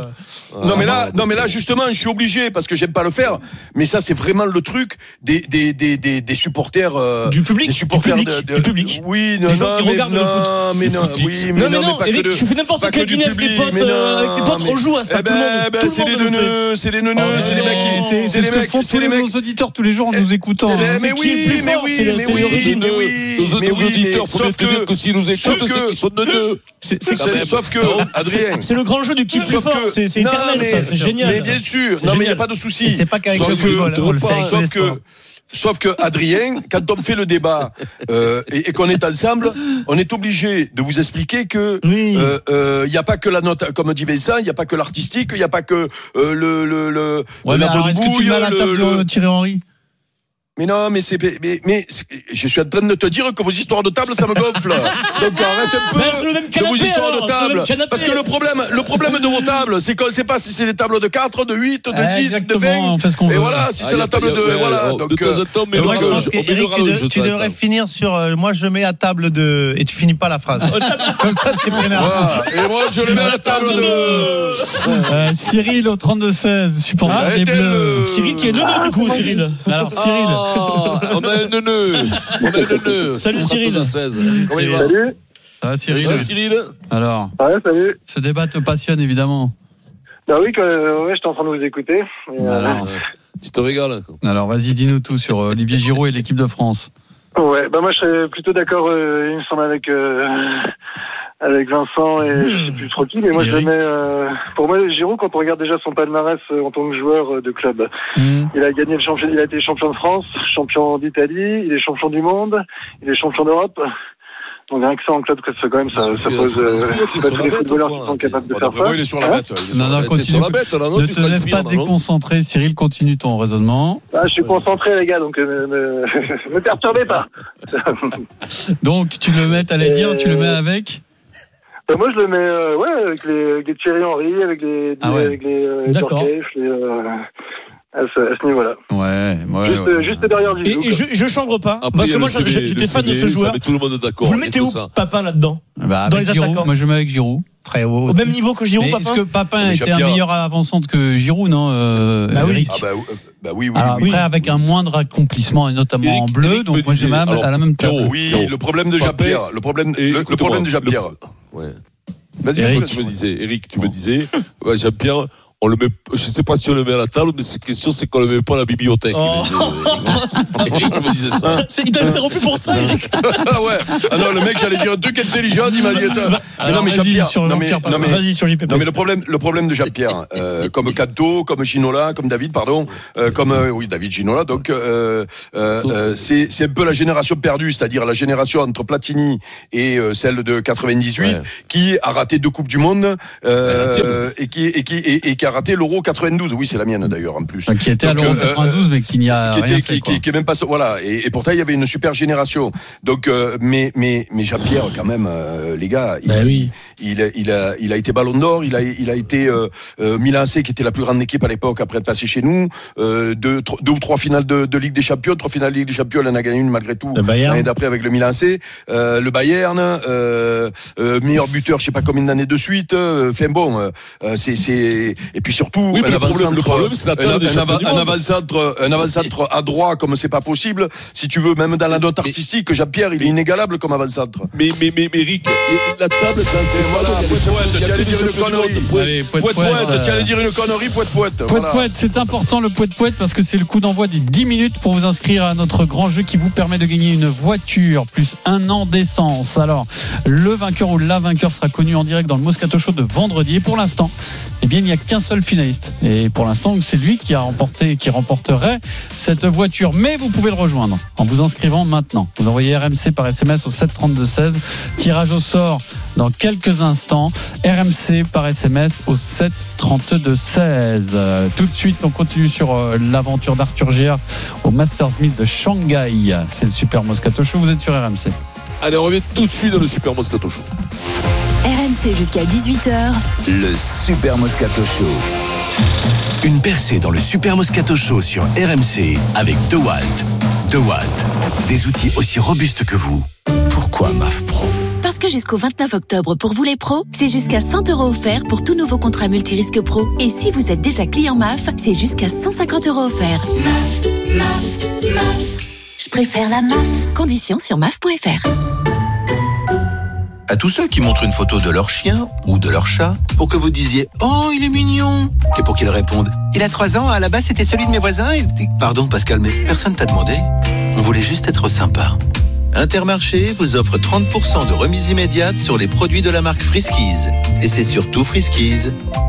non mais là, non mais là justement, je suis obligé parce que j'aime pas le faire. Mais ça c'est vraiment le truc des des des des des supporters. Du public, des supporters du public, de, de, du public. Oui, non, des gens non, qui mais regardent non, le foot. Mais non, oui, mais non, mais non, non, mais Eric, de, tu fais n'importe quel dîner avec tes potes, euh, avec tes potes, on joue à ça, eh tout le monde, ben, tout c'est le les monde neuneux, c'est les neuneux, c'est les mecs qui, c'est ce que font tous nos auditeurs tous les jours en nous écoutant. Mais oui, mais oui, mais oui, mais oui, nos auditeurs, faut bien te dire que s'ils nous écoutent, c'est qu'ils sont neuneux. Sauf que, Adrien, c'est le grand jeu du qui plus fort, c'est éternel, ça, c'est génial. Mais bien sûr, non, mais il n'y a pas de souci. C'est pas qu'avec le football, on le fait avec le sport. Sauf que Adrien, quand on fait le débat euh, et, et qu'on est ensemble, on est obligé de vous expliquer que il oui. euh, euh, y a pas que la note, comme dit Vincent, il y a pas que l'artistique, il y a pas que euh, le le le. Ouais, la mais alors, est-ce que tu mets à la table le, de Thierry Henry? Mais non, mais c'est, mais, mais, je suis en train de te dire que vos histoires de table, ça me gonfle. Donc arrête un peu de vos histoires alors, de table. Parce que le problème, le problème de vos tables, c'est qu'on ne sait pas si c'est des tables de quatre, de huit, de eh, dix, de vingt. On fait ce qu'on et veut. voilà, si ah, c'est la table de, ouais, voilà. Donc, de temps en temps, mais moi, je pense qu'Eric, tu devrais finir sur, euh, moi, je mets à table de, et tu finis pas la phrase. Comme ça, t'es preneur. Et moi, je le mets à la table de. Cyril au trente-deux seize, supporter des Bleus. Cyril qui est neuneu, du coup, Cyril. Alors, Cyril. On a un neuneu. On a un neuneu. Salut Cyril. Salut. Salut. Ça va Cyril. Salut Cyril. Alors. Ouais, salut. Ce débat te passionne évidemment. Bah oui, que, ouais, j'étais en train de vous écouter. Et alors, euh... tu te régales. Quoi. Alors vas-y, dis-nous tout sur Olivier Giroud et l'équipe de France. Ouais, bah moi je serais plutôt d'accord, euh, il me semble, avec euh, avec Vincent et je sais plus trop qui, mais moi je le mets. Euh, pour moi, Giroud, quand on regarde déjà son palmarès euh, en tant que joueur euh, de club, mmh. il a gagné le champion, il a été champion de France, champion d'Italie, il est champion du monde, il est champion d'Europe. Donc rien que ça en club, que quand même, ça, ça pose euh, pas tous les footballeurs qui sont capables de faire ça. Il est sur la bête. Non, non, continue. Ne te laisse pas déconcentrer, Cyril, continue ton raisonnement. Ah, je suis concentré, les gars, donc ne me perturbez pas. Donc, tu le mets, t'allais dire, tu le mets avec bah moi, je le mets euh, ouais, avec les, avec les Thierry Henry, avec les, ah ouais. avec les euh, Djorkaeff, les, euh, à ce, à ce niveau-là. Ouais, ouais. Juste, ouais. juste derrière Et, Zizou. et je, je chambre pas. Après, parce il y que a moi, le C V, j'étais le fan de C V, ce joueur. ça met tout le monde d'accord. Vous le Et mettez tout où, ça. Papin, là-dedans? Bah, Dans avec les Giroud, attaquants. moi je mets avec Giroud. Très haut. Au aussi. même niveau que Giroud, Mais Papin? est-ce que Papin Mais était un Jean-Pierre- meilleur avant-centre que Giroud, non euh, Bah oui. Eric Ah bah, euh, bah oui, oui. Alors oui. après, avec un moindre accomplissement, et notamment Eric- en bleu, Eric donc me moi j'ai disait- même alors, à la même table. Pierrot, Oui, Pierrot. le problème de Papin- Jean-Pierre. Le problème, Et le, le écoute-moi, problème de Jean-Pierre. le- Ouais. Vas-y, Eric, vas-y, Tu me disais, Eric, tu me disais, bah, Jean-Pierre, on le met, je sais pas si on le met à la table, mais cette question, c'est qu'on le met pas à la bibliothèque. Oh. Eric me disait ça. C'est- Il t'a interrompu pour ça, Eric. Ah ouais. Ah non, le mec, j'allais dire un truc intelligent, il m'a dit. attends. Mais Alors, non, mais vas-y, Jean-Pierre. sur Non, mais, Jean-Pierre non, mais, Vas-y, sur J P P. non, mais le problème, le problème de Jean-Pierre, euh, comme Canto, comme Ginola, comme David, pardon, euh, comme euh, oui David Ginola, donc euh, euh, euh, c'est c'est un peu la génération perdue, c'est-à-dire la génération entre Platini et euh, celle de quatre-vingt-dix-huit, Ouais. qui a raté deux coupes du monde euh, et qui et qui et, et qui a raté l'Euro quatre-vingt-douze. Oui, c'est la mienne d'ailleurs en plus. Enfin, qui était à Donc, l'Euro euh, quatre-vingt-douze, mais qui n'y a qui rien était fait. qui, quoi. qui, qui est même pas voilà et, et pourtant il y avait une super génération donc euh, mais mais mais Jean-Pierre quand même euh, les gars il, Ben oui. il, il a il a été Ballon d'Or, il a il a été euh, euh, Milan A C qui était la plus grande équipe à l'époque après être passé chez nous, euh, deux, tro- deux ou trois finales de, de Ligue des Champions, trois finales de Ligue des Champions, il en a gagné une malgré tout Le Bayern. l'année d'après avec le Milan A C, euh, le Bayern, euh, euh, meilleur buteur je sais pas combien d'années de suite, euh, enfin bon euh, c'est c'est et puis surtout Oui, mais un le problème- avant-centre le problème, c'est la table un, des un, champions avant- du un monde. avant-centre un avant-centre à droit comme c'est pas possible si tu veux même dans la note artistique Jean-Pierre il est inégalable comme avant-centre. Mais, mais, mais, mais Eric, la table, ça, c'est Voilà, poète, poète, tu allais dire une connerie. Allez, poète, Poète, poète, poète, tu euh, allais dire une connerie, poète, poète. Poète Voilà. poète, c'est important le poète poète parce que c'est le coup d'envoi des dix minutes pour vous inscrire à notre grand jeu qui vous permet de gagner une voiture plus un an d'essence. Alors, le vainqueur ou la vainqueur sera connu en direct dans le Moscato Show de vendredi. Et pour l'instant, eh bien, il n'y a qu'un seul finaliste. Et pour l'instant, c'est lui qui a remporté, qui remporterait cette voiture. Mais vous pouvez le rejoindre en vous inscrivant maintenant. Vous envoyez R M C par S M S au sept trente-deux seize. Tirage au sort dans quelques instants. R M C par S M S au sept trente-deux seize. Euh, tout de suite, on continue sur euh, l'aventure d'Arthur Géard au Masters mille de Shanghai. C'est le Super Moscato Show. Vous êtes sur R M C. Allez, on revient tout de suite dans le Super Moscato Show. R M C jusqu'à dix-huit heures. Le Super Moscato Show. Une percée dans le Super Moscato Show sur R M C avec DeWalt. DeWalt, des outils aussi robustes que vous. Pourquoi M A F Pro ? Parce que jusqu'au vingt-neuf octobre, pour vous les pros, c'est jusqu'à cent euros offerts pour tout nouveau contrat multirisque pro. Et si vous êtes déjà client M A F, c'est jusqu'à cent cinquante euros offerts. M A F, M A F, M A F. Je préfère la M A F. Conditions sur M A F point F R. À tous ceux qui montrent une photo de leur chien ou de leur chat pour que vous disiez « Oh, il est mignon !» et pour qu'ils répondent « Il a trois ans, à la base c'était celui de mes voisins et... » Pardon Pascal, mais personne t'a demandé. On voulait juste être sympa. Intermarché vous offre trente pour cent de remise immédiate sur les produits de la marque Friskies. Et c'est surtout Friskies.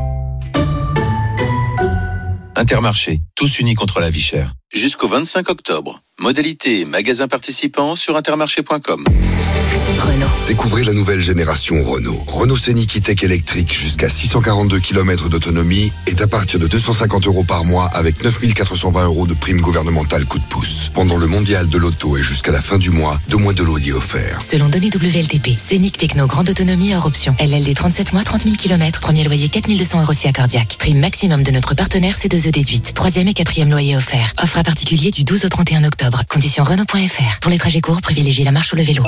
Intermarché, tous unis contre la vie chère. Jusqu'au vingt-cinq octobre. Modalité et magasins participants sur intermarché point com. Renault. Découvrez la nouvelle génération Renault. Renault Scénic E-Tech électrique jusqu'à six cent quarante-deux kilomètres d'autonomie est à partir de deux cent cinquante euros par mois avec neuf mille quatre cent vingt euros de prime gouvernementale coup de pouce. Pendant le mondial de l'auto et jusqu'à la fin du mois, deux mois de loyer offert. Selon données W L T P, Scénic Techno, grande autonomie hors option. L L D trente-sept mois, trente mille kilomètres. Premier loyer quatre mille deux cents euros si accordiaque. Prime maximum de notre partenaire C deux E déduite. Troisième et quatrième loyer offert. Offre à particulier du douze au trente et un octobre. Conditions Renault point F R. Pour les trajets courts, privilégiez la marche ou le vélo.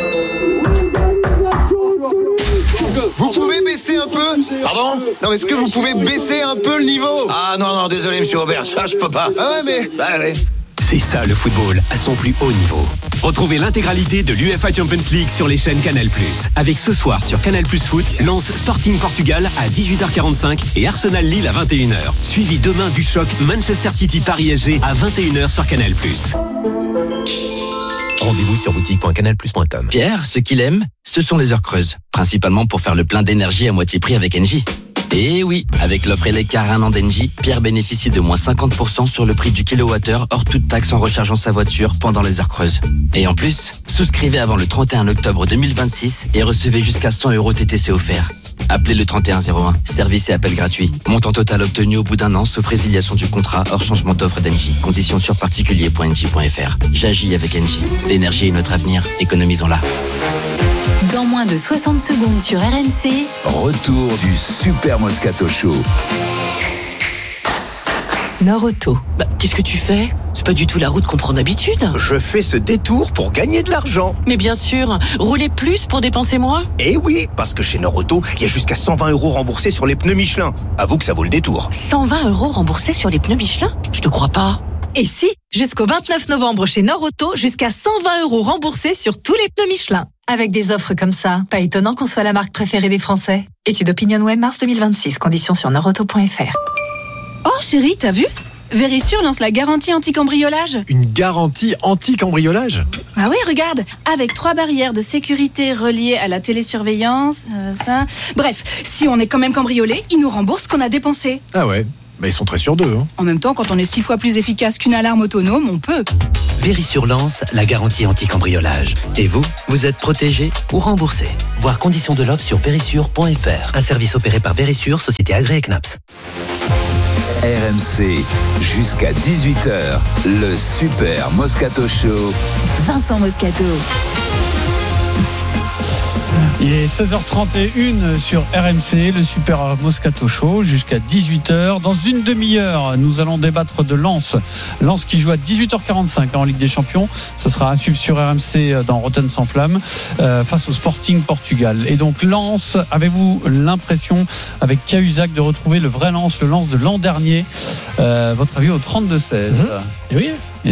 Vous pouvez baisser un peu? Pardon? Non, est-ce que vous pouvez baisser un peu le niveau? Ah non, non, désolé monsieur Aubert, ça je peux pas. Ah ouais, mais... Bah allez. C'est ça le football à son plus haut niveau. Retrouvez l'intégralité de l'U E F A Champions League sur les chaînes Canal plus. Avec ce soir sur Canal plus Foot, Lens Sporting Portugal à dix-huit heures quarante-cinq et Arsenal Lille à vingt et une heures. Suivi demain du choc Manchester City Paris S G à vingt et une heures sur Canal plus. Rendez-vous sur boutique point canal plus point com. Pierre, ce qu'il aime, ce sont les heures creuses. Principalement pour faire le plein d'énergie à moitié prix avec Engie. Et oui, avec l'offre Elecar un an d'Engie, Pierre bénéficie de moins cinquante pour cent sur le prix du kilowattheure hors toute taxe en rechargeant sa voiture pendant les heures creuses. Et en plus, souscrivez avant le trente et un octobre deux mille vingt-six et recevez jusqu'à cent euros T T C offerts. Appelez le trente et un zéro un, service et appel gratuit. Montant total obtenu au bout d'un an, sauf résiliation du contrat hors changement d'offre d'Engie. Conditions sur particulier point engie point F R. J'agis avec Engie. L'énergie est notre avenir, économisons-la. Dans moins de soixante secondes sur R M C, Retour du Super Moscato Show. Nord-Auto. Bah, qu'est-ce que tu fais ? C'est pas du tout la route qu'on prend d'habitude. Je fais ce détour pour gagner de l'argent. Mais bien sûr, rouler plus pour dépenser moins ? Eh oui, parce que chez Nord-Auto, il y a jusqu'à cent vingt euros remboursés sur les pneus Michelin. Avoue que ça vaut le détour. cent vingt euros remboursés sur les pneus Michelin ? Je te crois pas. Et si, jusqu'au vingt-neuf novembre chez Nord-Auto, jusqu'à cent vingt euros remboursés sur tous les pneus Michelin. Avec des offres comme ça, pas étonnant qu'on soit la marque préférée des Français. Étude OpinionWay mars deux mille vingt-six, conditions sur nordauto point f r. Oh chérie, t'as vu ? Verisure lance la garantie anti-cambriolage. Une garantie anti-cambriolage ? Ah oui, regarde, avec trois barrières de sécurité reliées à la télésurveillance, euh, ça... Bref, si on est quand même cambriolé, ils nous remboursent ce qu'on a dépensé. Ah ouais, bah ils sont très sûrs d'eux. Hein. En même temps, quand on est six fois plus efficace qu'une alarme autonome, on peut. Verisure lance la garantie anti-cambriolage. Et vous, vous êtes protégé ou remboursé. Voir conditions de l'offre sur verisure point f r. Un service opéré par Verisure, société agréée C N A P S. R M C, jusqu'à dix-huit heures, le Super Moscato Show. Vincent Moscato. Il est seize heures trente et une sur R M C, le Super Moscato Show, jusqu'à dix-huit heures. Dans une demi-heure, nous allons débattre de Lens. Lens qui joue à dix-huit heures quarante-cinq en Ligue des Champions. Ça sera à suivre sur R M C dans Rotten sans flamme, euh, face au Sporting Portugal. Et donc Lens, avez-vous l'impression, avec Cahuzac, de retrouver le vrai Lens, le Lens de l'an dernier? euh, Votre avis au trente-deux seize. Mmh. Oui. Et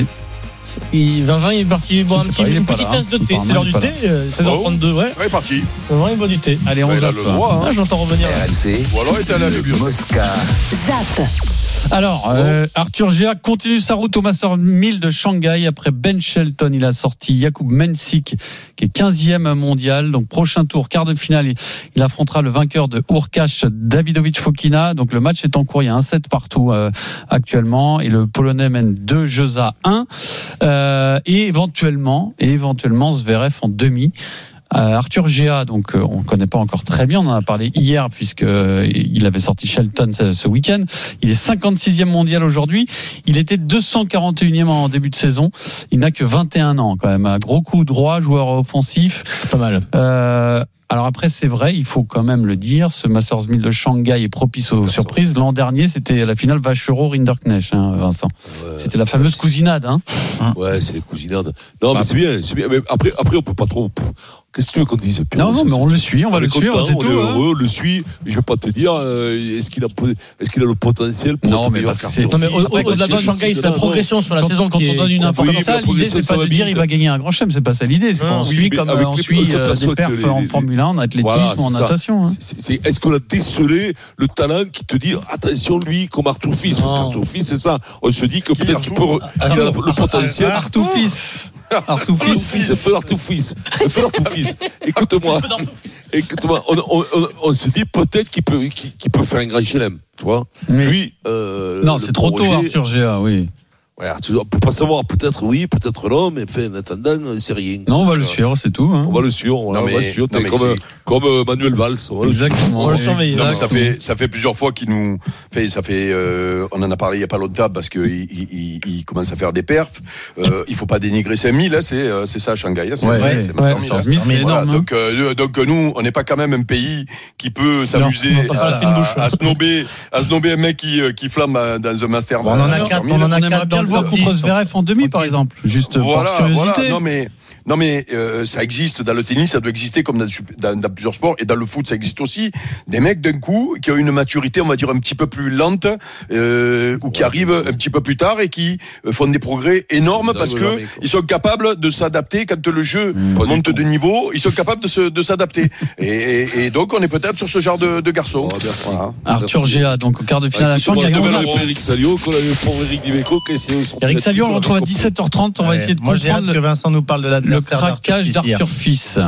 Il, Vincent il est parti boire un petit, pas, une pas petite là, tasse de hein. thé. C'est l'heure du thé, euh, seize heures trente-deux. Ouais, il est parti. Vincent il boit du thé. Allez, on ouais, zappe. le droit, hein. Ah, je l'entends revenir. R M C. Ou alors il est allé à la bibliothèque. Mosca. Zap. Alors, euh, Arthur Géa continue sa route au Master mille de Shanghai. Après Ben Shelton, il a sorti Jakub Mensik, qui est quinzième mondial. Donc, prochain tour, quart de finale, il affrontera le vainqueur de Hurkacz, Davidovich Fokina. Donc, le match est en cours. Il y a un set partout euh, actuellement. Et le Polonais mène deux jeux à un. Euh, et éventuellement, et éventuellement, Zverev en demi. Euh, Arthur Géa, donc euh, on ne connaît pas encore très bien, on en a parlé hier puisque euh, il avait sorti Shelton ce, ce week-end. Il est cinquante-sixième mondial aujourd'hui. Il était deux cent quarante et unième en début de saison. Il n'a que vingt et un ans quand même. Un gros coup droit, joueur offensif. C'est pas mal. Euh, Alors après, c'est vrai, il faut quand même le dire, ce Masters mille de Shanghai est propice aux surprises. L'an dernier, c'était la finale Vachereau-Rinderknecht, hein, Vincent. Ouais, c'était la fameuse cousinade. Hein. Ouais, c'est la cousinade. Non, bah, mais c'est bien, c'est bien. Mais après, après, on peut pas trop... Qu'est-ce que tu veux qu'on dise? Non, non, mais on le suit, on va on le content, suivre, c'est on tout. est hein. heureux, on le suit. Mais je vais pas te dire, euh, est-ce qu'il a, est-ce qu'il a le potentiel pour non, être mais meilleur c'est, carton? Non, mais au, au-delà de Shanghai, c'est la progression sur la quand, saison quand qui on est... donne une information, oui, l'idée c'est pas de dire il va gagner un grand chelem, c'est pas ça l'idée, c'est qu'on oui, suit comme avec on les, suit euh, des perfs les, en les, Formule un, en athlétisme, voilà, en natation. Hein. C'est, c'est, est-ce qu'on a décelé le talent qui te dit attention lui comme Arthur Fils, parce qu'Arthur Fils c'est ça, on se dit que qui peut-être qu'il peut, il a le potentiel. Arthur Fils. Arthur Fils, c'est feu Arthur Fils, feu Arthur Fils. Écoute-moi, écoute-moi, on, on, on, on se dit peut-être qu'il peut, qu'il, qu'il peut faire un grand chelem, tu vois. Oui. Lui, euh, non, c'est trop tôt, Arthur Géa, oui. Ouais, on peut pas savoir, peut-être oui, peut-être non, mais enfin, en attendant, c'est rien. Non, on va le suivre, c'est tout. Hein. On va le suivre, on, non, mais, on va le suivre, non, comme, comme euh, Manuel Valls. Exactement. On va le surveiller. Non, mais ça fait, ça fait plusieurs fois qu'il nous fait, ça fait, euh, on en a parlé il y a pas longtemps parce qu'il il, il, il commence à faire des perfs. Euh, il faut pas dénigrer cinq mille, là, c'est, c'est ça à Shanghai. Là, c'est, ouais, ouais, c'est Master mille. Master mille, c'est voilà, énorme. donc, euh, donc, nous, on n'est pas quand même un pays qui peut s'amuser non, à, à, à snober, à snober un mec qui, qui flamme dans un Master. Bon, on en a quatre, on en a quatre dans le voir contre Zverev en demi, par exemple, juste voilà, par curiosité. Voilà. Non mais, non mais euh, ça existe dans le tennis, ça doit exister comme dans, dans, dans plusieurs sports, et dans le foot ça existe aussi. Des mecs d'un coup qui ont une maturité, on va dire un petit peu plus lente, euh, ou qui ouais, arrivent un petit peu plus tard et qui font des progrès énormes parce que ils sont capables de s'adapter quand le jeu mmh, monte de niveau. Ils sont capables de, se, de s'adapter. et, et, et donc on est peut-être sur ce genre de, de garçon. Oh, voilà. Arthur Géa, donc au quart de finale à Shanghai. Eric Salio, qu'on avait pour Eric Dimeco, Eric Salio, on le retrouve à dix-sept heures trente. On va ouais, essayer de moi comprendre. J'ai hâte que Vincent nous parle de la le craquage d'Arthur Fils.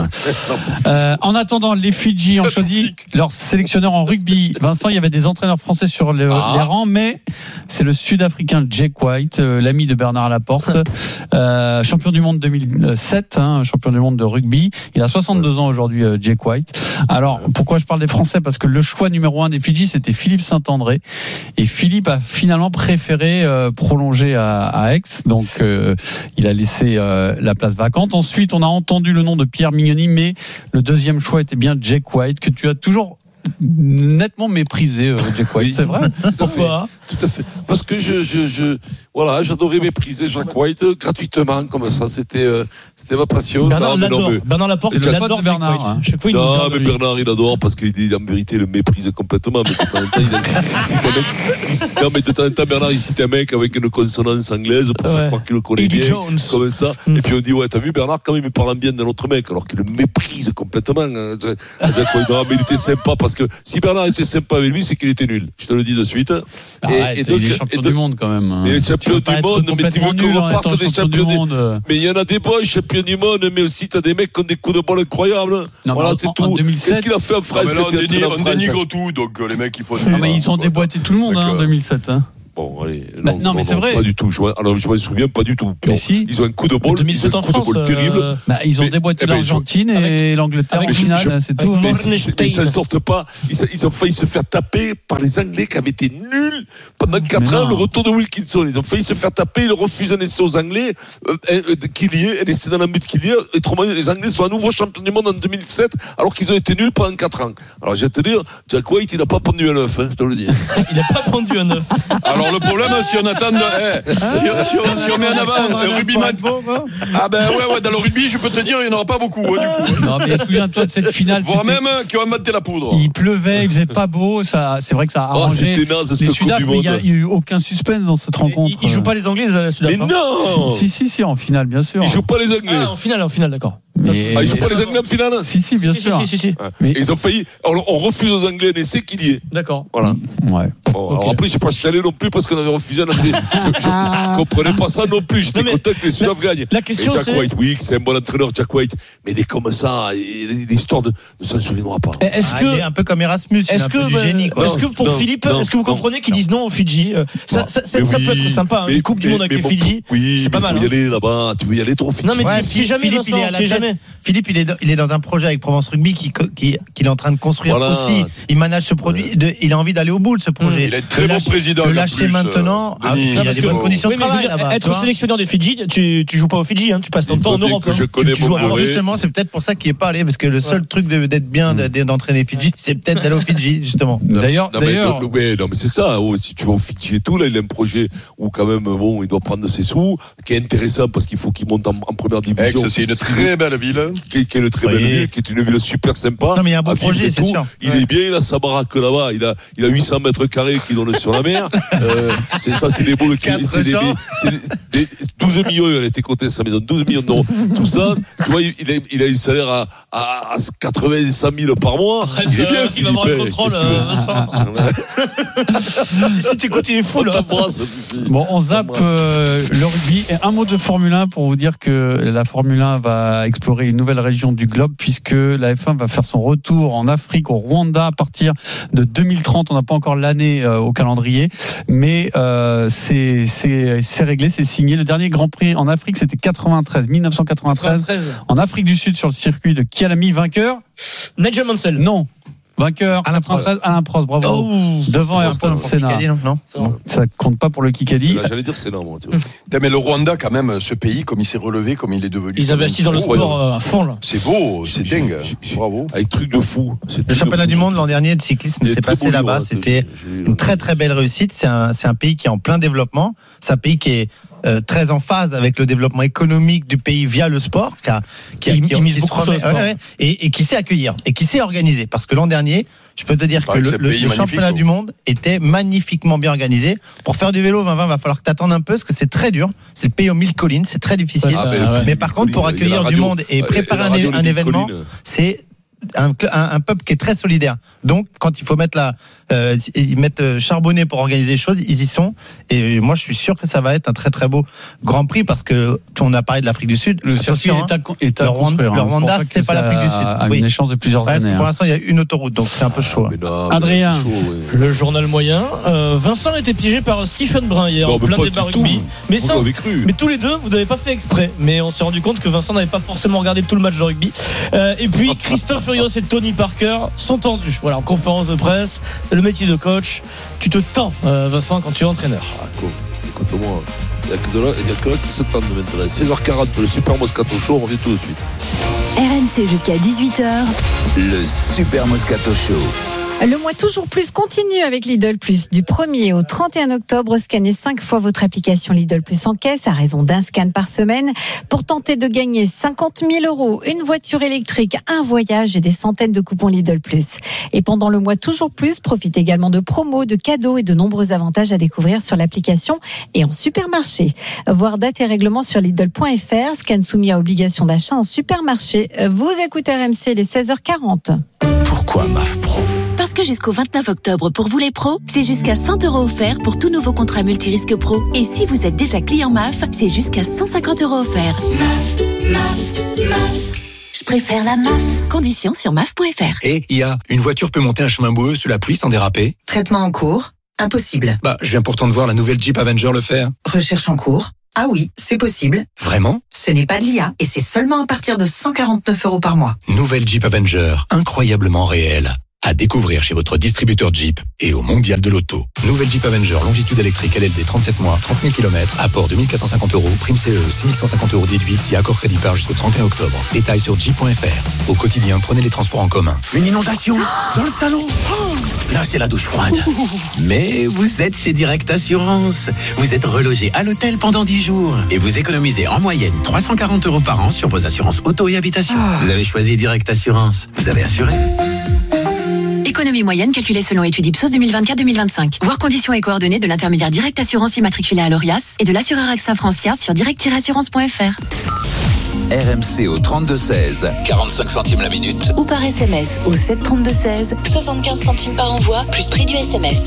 euh, en attendant, les Fidji ont choisi leur sélectionneur en rugby. Vincent, il y avait des entraîneurs français sur le, ah. les rangs, mais c'est le Sud-Africain Jake White, euh, l'ami de Bernard Laporte, euh, champion du monde deux mille sept, hein, champion du monde de rugby. Il a soixante-deux ans aujourd'hui, euh, Jake White. Alors, pourquoi je parle des Français? Parce que le choix numéro un des Fidji, c'était Philippe Saint-André. Et Philippe a finalement préféré euh, prolonger à, à Aix. Donc, euh, il a laissé euh, la place vacante. Ensuite, on a entendu le nom de Pierre Mignoni, mais le deuxième choix était bien Jake White, que tu as toujours nettement méprisé, euh, Jack White, c'est vrai. Pourquoi ? Tout à fait. Parce que je, je, je, voilà, j'adorais mépriser Jack White gratuitement, comme ça. C'était, euh, c'était ma passion. Bernard non, l'adore. Non, mais, Bernard Laporte, il adore Bernard. Hein. Chaque fois, il non, nous mais Bernard, il adore parce qu'il, en vérité, il le méprise complètement. Mais de temps en temps, il, il cite un mec, il, non, mais de temps en temps, Bernard, il cite un mec avec une consonance anglaise pour ouais. faire croire qu'il le connaît Eddie bien. Jones. Comme ça. Mm. Et puis on dit, ouais, t'as vu Bernard, quand même, il parle bien d'un autre mec, alors qu'il le méprise complètement. Hein. Jack White, non, mais il était sympa parce que si Bernard était sympa avec lui, c'est qu'il était nul. Je te le dis de suite. Arrête, et, et donc, il est champion du monde quand même. Mais les champions du monde, mais tu veux qu'on reparte des champions du monde. Mais il y en a des bons champions du monde, mais aussi t'as des mecs qui ont des coups de balle incroyables. Non, voilà, c'est en, tout. En deux mille sept, qu'est-ce qu'il a fait en France? On dénigre tout, donc les mecs, il faut. Non, mais ils ont déboîté tout le monde en deux mille sept. Bon, allez. Bah, non, non, mais non, c'est vrai. Pas du tout. Je, alors, je m'en souviens pas du tout. Mais si. Ils ont un coup de bol. deux mille sept en France. Euh, terrible. Bah, ils ont mais, déboîté eh ben, l'Argentine et l'Angleterre en finale, c'est tout. Mais, mais ils s'en sortent pas. Ils, ils ont failli se faire taper par les Anglais qui avaient été nuls pendant quatre ans. Le retour de Wilkinson. Ils ont failli se faire taper. Ils refusent un essai aux Anglais. Euh, euh, qu'il y ait un essai dans la but qu'il y ait. Et autrement, les Anglais sont à nouveau champions du monde en deux mille sept alors qu'ils ont été nuls pendant quatre ans. Alors, je vais te dire, Jack White, il n'a pas pendu un œuf, hein, je te le dis. Il n'a pas pendu un œuf. Alors, le problème, si on attend, eh, si, si, on, si on met en avant le rugbyman. Ah ben ouais, ouais, dans le rugby, je peux te dire, il n'y en aura pas beaucoup, hein, du coup. Non, mais souviens-toi de cette finale. Voire même qui ont inventé la poudre. Il pleuvait, il faisait pas beau, ça, c'est vrai que ça a arrangé. Oh, c'était naze, les Sudaf, mais il n'y a, a eu aucun suspense dans cette rencontre. Ils ne jouent pas les Anglais, les Sudaf. Mais non. Si, si, si, en finale, bien sûr. Ils jouent pas les Anglais. Ah, en finale, en finale, d'accord. Mais ah, ils jouent pas les Anglais en finale? Si, si, bien si, sûr. Si, si, si, si. Mais... Ils ont failli. On, on refuse aux Anglais un essai qu'il y ait. D'accord. Voilà. Ouais. Bon, okay. Alors après, je n'ai pas chialé non plus parce qu'on avait refusé un Anglais. Je ne comprenais pas ça non plus. J'étais content que les Sudaf gagnent. La question, et Jack c'est... White, oui, c'est un bon entraîneur, Jack White. Mais des comme ça, l'histoire de ne s'en souviendra pas. Est-ce que... ah, il est un peu comme Erasmus. Est-ce un que, peu du génie, quoi. Est-ce que pour non, Philippe, non, est-ce que vous comprenez qu'ils disent non aux Fidji? Ça, ça, ça, ça peut être sympa. Une Coupe du Monde avec les Fidji, c'est pas mal. Tu veux y aller là-bas, tu veux y aller trop Fidji. Non, mais tu sais jamais, Vincent, tu sais jamais. Philippe, il est dans un projet avec Provence Rugby qui, qui, qu'il est en train de construire voilà. aussi. Il manage ce produit. De, il a envie d'aller au bout de ce projet. Il est très bon président. Le lâcher plus, maintenant. Euh, ah, il y a des bonnes conditions de travail là-bas. Être sélectionneur des Fidji, tu, tu joues pas aux Fidji, hein, tu passes ton temps en Europe. Je connais tu, tu joues, alors justement, c'est peut-être pour ça qu'il est pas allé, parce que le seul ouais. truc de, d'être bien, d'entraîner Fidji, c'est peut-être d'aller aux Fidji, justement. D'ailleurs, non, d'ailleurs. Mais, mais, non, mais c'est ça. Oh, si tu vas aux Fidji et tout, là, il a un projet où quand même, bon, il doit prendre ses sous, qui est intéressant parce qu'il faut qu'il monte en, en première division. Aix, c'est une très belle ville. Qui, qui est une très belle oui. ville, qui est une ville super sympa. Non, mais il y a un beau projet, c'est sûr. Il ouais. est bien, il a sa baraque là-bas, il a, il a huit cents mètres carrés qui donnent sur la mer. euh, c'est ça, c'est des beaux, c'est des, c'est des, des douze millions, elle a été cotée sa maison, douze millions d'euros. Tout ça, tu vois, il a, il a un salaire à, à, à quatre-vingts, cent mille par mois. Arrête, il est bien, il va avoir le contrôle, Si t'écoutes, il est fou, là. Bon, on zappe euh, le rugby. Et un mot de Formule un pour vous dire que la Formule un va explorer une nouvelle région du globe, puisque la F un va faire son retour en Afrique, au Rwanda, à partir de deux mille trente. On n'a pas encore l'année euh, au calendrier, mais euh, c'est, c'est, c'est réglé, c'est signé. Le dernier Grand Prix en Afrique, c'était quatre-vingt-treize, mille neuf cent quatre-vingt-treize, quatre-vingt-treize. En Afrique du Sud, sur le circuit de Kialami. Vainqueur Nigel Mansell. Non. Vainqueur, Alain Prost, Alain Prost, bravo. Oh, devant Ayrton Senna. Non, non, ça compte pas pour le Kikadi. Là, j'allais dire Senna, moi. Tu vois. Mais le Rwanda, quand même, ce pays, comme il s'est relevé, comme il est devenu. Ils investissent dans le sport euh, à fond, là. C'est beau, c'est je, dingue. Je, je, Bravo. Avec truc de fou. Le championnat du monde l'an dernier de cyclisme s'est passé là-bas. C'était une très très belle réussite. C'est un, c'est un pays qui est en plein développement. C'est un pays qui est Euh, très en phase avec le développement économique du pays via le sport, qui, a, qui, a, qui, qui mise beaucoup sur le sport, ouais, ouais, et, et qui sait accueillir et qui sait organiser. Parce que l'an dernier, je peux te dire que, que le, le, le championnat du monde était magnifiquement bien organisé. Pour faire du vélo, vingt vingt, va falloir que tu attendes un peu, parce que c'est très dur. C'est le pays aux mille collines, c'est très difficile. Ah, mais, mais par contre, pour accueillir du monde et préparer un, un événement, c'est Un, un, un peuple qui est très solidaire. Donc, quand il faut mettre la, euh, ils mettent charbonner pour organiser les choses, ils y sont. Et moi, je suis sûr que ça va être un très très beau Grand Prix, parce que on a parlé de l'Afrique du Sud. Le circuit est à, est à le Rwanda, construire, le Rwanda, c'est, c'est pas l'Afrique du Sud. A oui. Une échéance de plusieurs Parce années. Pour hein. l'instant, il y a une autoroute, donc c'est un peu chaud. Mais non, Adrien, mais chaud, ouais. Le journal moyen. Euh, Vincent a été piégé par Stephen Brun hier, non, en plein débat rugby. Mais, sans, mais tous les deux, vous n'avez pas fait exprès. Mais on s'est rendu compte que Vincent n'avait pas forcément regardé tout le match de rugby. Euh, et puis Christophe Furios et Tony Parker sont tendus. Voilà, en conférence de presse, le métier de coach. Tu te tends, euh, Vincent, quand tu es entraîneur. Ah, cool. Écoute-moi, il n'y a que là, il y a que là qui se tendent maintenant. seize heures quarante, le Super Moscato Show, on revient tout de suite. R M C jusqu'à dix-huit heures. Le Super Moscato Show. Le mois toujours plus continue avec Lidl Plus. Du premier au trente et un octobre, scannez cinq fois votre application Lidl Plus en caisse à raison d'un scan par semaine pour tenter de gagner cinquante mille euros, une voiture électrique, un voyage et des centaines de coupons Lidl Plus. Et pendant le mois toujours plus, profitez également de promos, de cadeaux et de nombreux avantages à découvrir sur l'application et en supermarché. Voir date et règlement sur Lidl point F R, scan soumis à obligation d'achat en supermarché. Vous écoutez R M C, les seize heures quarante. Pourquoi M A F Pro ? Parce que jusqu'au vingt-neuf octobre, pour vous les pros, c'est jusqu'à cent euros offerts pour tout nouveau contrat multirisque pro. Et si vous êtes déjà client M A F, c'est jusqu'à cent cinquante euros offerts. M A F, M A F, M A F. Je préfère la M A F. Conditions sur M A F point F R. Et I A, une voiture peut monter un chemin boueux sous la pluie sans déraper ? Traitement en cours ? Impossible. Bah, je viens pourtant de voir la nouvelle Jeep Avenger le faire. Recherche en cours ? Ah oui, c'est possible. Vraiment ? Ce n'est pas de l'I A et c'est seulement à partir de cent quarante-neuf euros par mois. Nouvelle Jeep Avenger, incroyablement réelle. À découvrir chez votre distributeur Jeep et au Mondial de l'Auto. Nouvelle Jeep Avenger, longitude électrique L L D trente-sept mois, trente mille kilomètres, apport deux mille quatre cent cinquante euros, prime C E, six mille cent cinquante euros déduite si accord crédit par jusqu'au trente et un octobre. Détails sur jeep point F R. Au quotidien, prenez les transports en commun. Une inondation dans le salon. Oh, là, c'est la douche froide. Mais vous êtes chez Direct Assurance. Vous êtes relogé à l'hôtel pendant dix jours. Et vous économisez en moyenne trois cent quarante euros par an sur vos assurances auto et habitation. Oh. Vous avez choisi Direct Assurance. Vous avez assuré. Économie moyenne calculée selon étude Ipsos deux mille vingt-quatre deux mille vingt-cinq. Voir conditions et coordonnées de l'intermédiaire Direct Assurance immatriculé à l'Orias et de l'assureur AXA Francia sur direct tiret assurance point F R. R M C au trente-deux seize, quarante-cinq centimes la minute. Ou par S M S au sept trente-deux seize, soixante-quinze centimes par envoi, plus prix du S M S.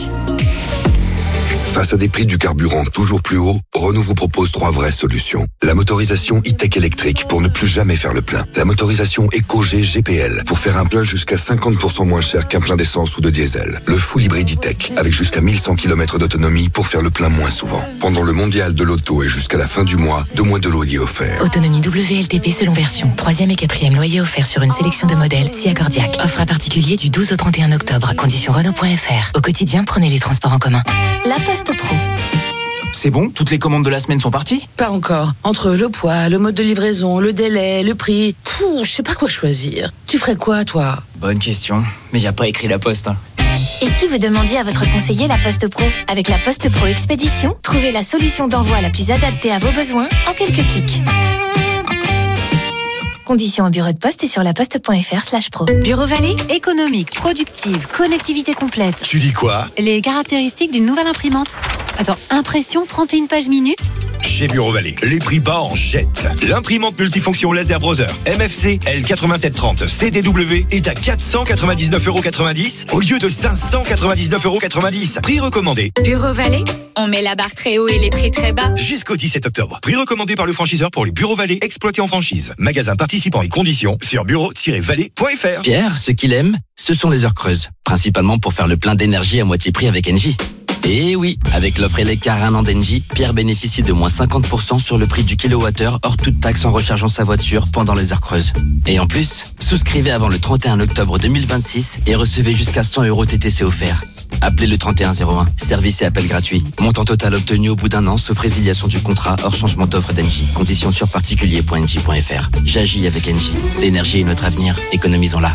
Face à des prix du carburant toujours plus hauts, Renault vous propose trois vraies solutions. La motorisation e-tech électrique pour ne plus jamais faire le plein. La motorisation EcoG G P L pour faire un plein jusqu'à cinquante pour cent moins cher qu'un plein d'essence ou de diesel. Le full hybride e-tech avec jusqu'à mille cent kilomètres d'autonomie pour faire le plein moins souvent. Pendant le mondial de l'auto et jusqu'à la fin du mois, deux mois de loyer offert. Autonomie W L T P selon version. Troisième et quatrième loyer offert sur une sélection de modèles si accordiaque. Offre à particulier du douze au trente et un octobre. Conditions Renault point F R. Au quotidien, prenez les transports en commun. La Poste Pro. C'est bon ? Toutes les commandes de la semaine sont parties ? Pas encore. Entre le poids, le mode de livraison, le délai, le prix... Pouh, je sais pas quoi choisir. Tu ferais quoi, toi ? Bonne question. Mais y a pas écrit la Poste, hein. Et si vous demandiez à votre conseiller la Poste Pro ? Avec la Poste Pro Expédition, trouvez la solution d'envoi la plus adaptée à vos besoins en quelques clics. Conditions au bureau de poste et sur laposte.fr slash pro. Bureau Vallée, économique, productive, connectivité complète. Tu dis quoi ? Les caractéristiques d'une nouvelle imprimante. Attends, impression trente et une pages minutes ? Chez Bureau Vallée, les prix bas en jette. L'imprimante multifonction laser browser M F C L quatre-vingt-sept trente C D W est à quatre cent quatre-vingt-dix-neuf euros quatre-vingt-dix au lieu de cinq cent quatre-vingt-dix-neuf euros quatre-vingt-dix. Prix recommandé. Bureau Vallée, on met la barre très haut et les prix très bas. Jusqu'au dix-sept octobre. Prix recommandé par le franchiseur pour les Bureaux Vallée exploités en franchise. Magasin participant et conditions sur bureau tiret vallée point F R. Pierre, ce qu'il aime, ce sont les heures creuses. Principalement pour faire le plein d'énergie à moitié prix avec Engie. Et oui, avec l'offre Eleccar un an d'Engie, Pierre bénéficie de moins cinquante pour cent sur le prix du kilowattheure hors toute taxe en rechargeant sa voiture pendant les heures creuses. Et en plus, souscrivez avant le trente et un octobre deux mille vingt-six et recevez jusqu'à cent euros T T C offerts. Appelez le trente et un zéro un, service et appel gratuit. Montant total obtenu au bout d'un an, sauf résiliation du contrat hors changement d'offre d'Engie. Conditions sur particulier point engie point F R. J'agis avec Engie. L'énergie est notre avenir, économisons-la.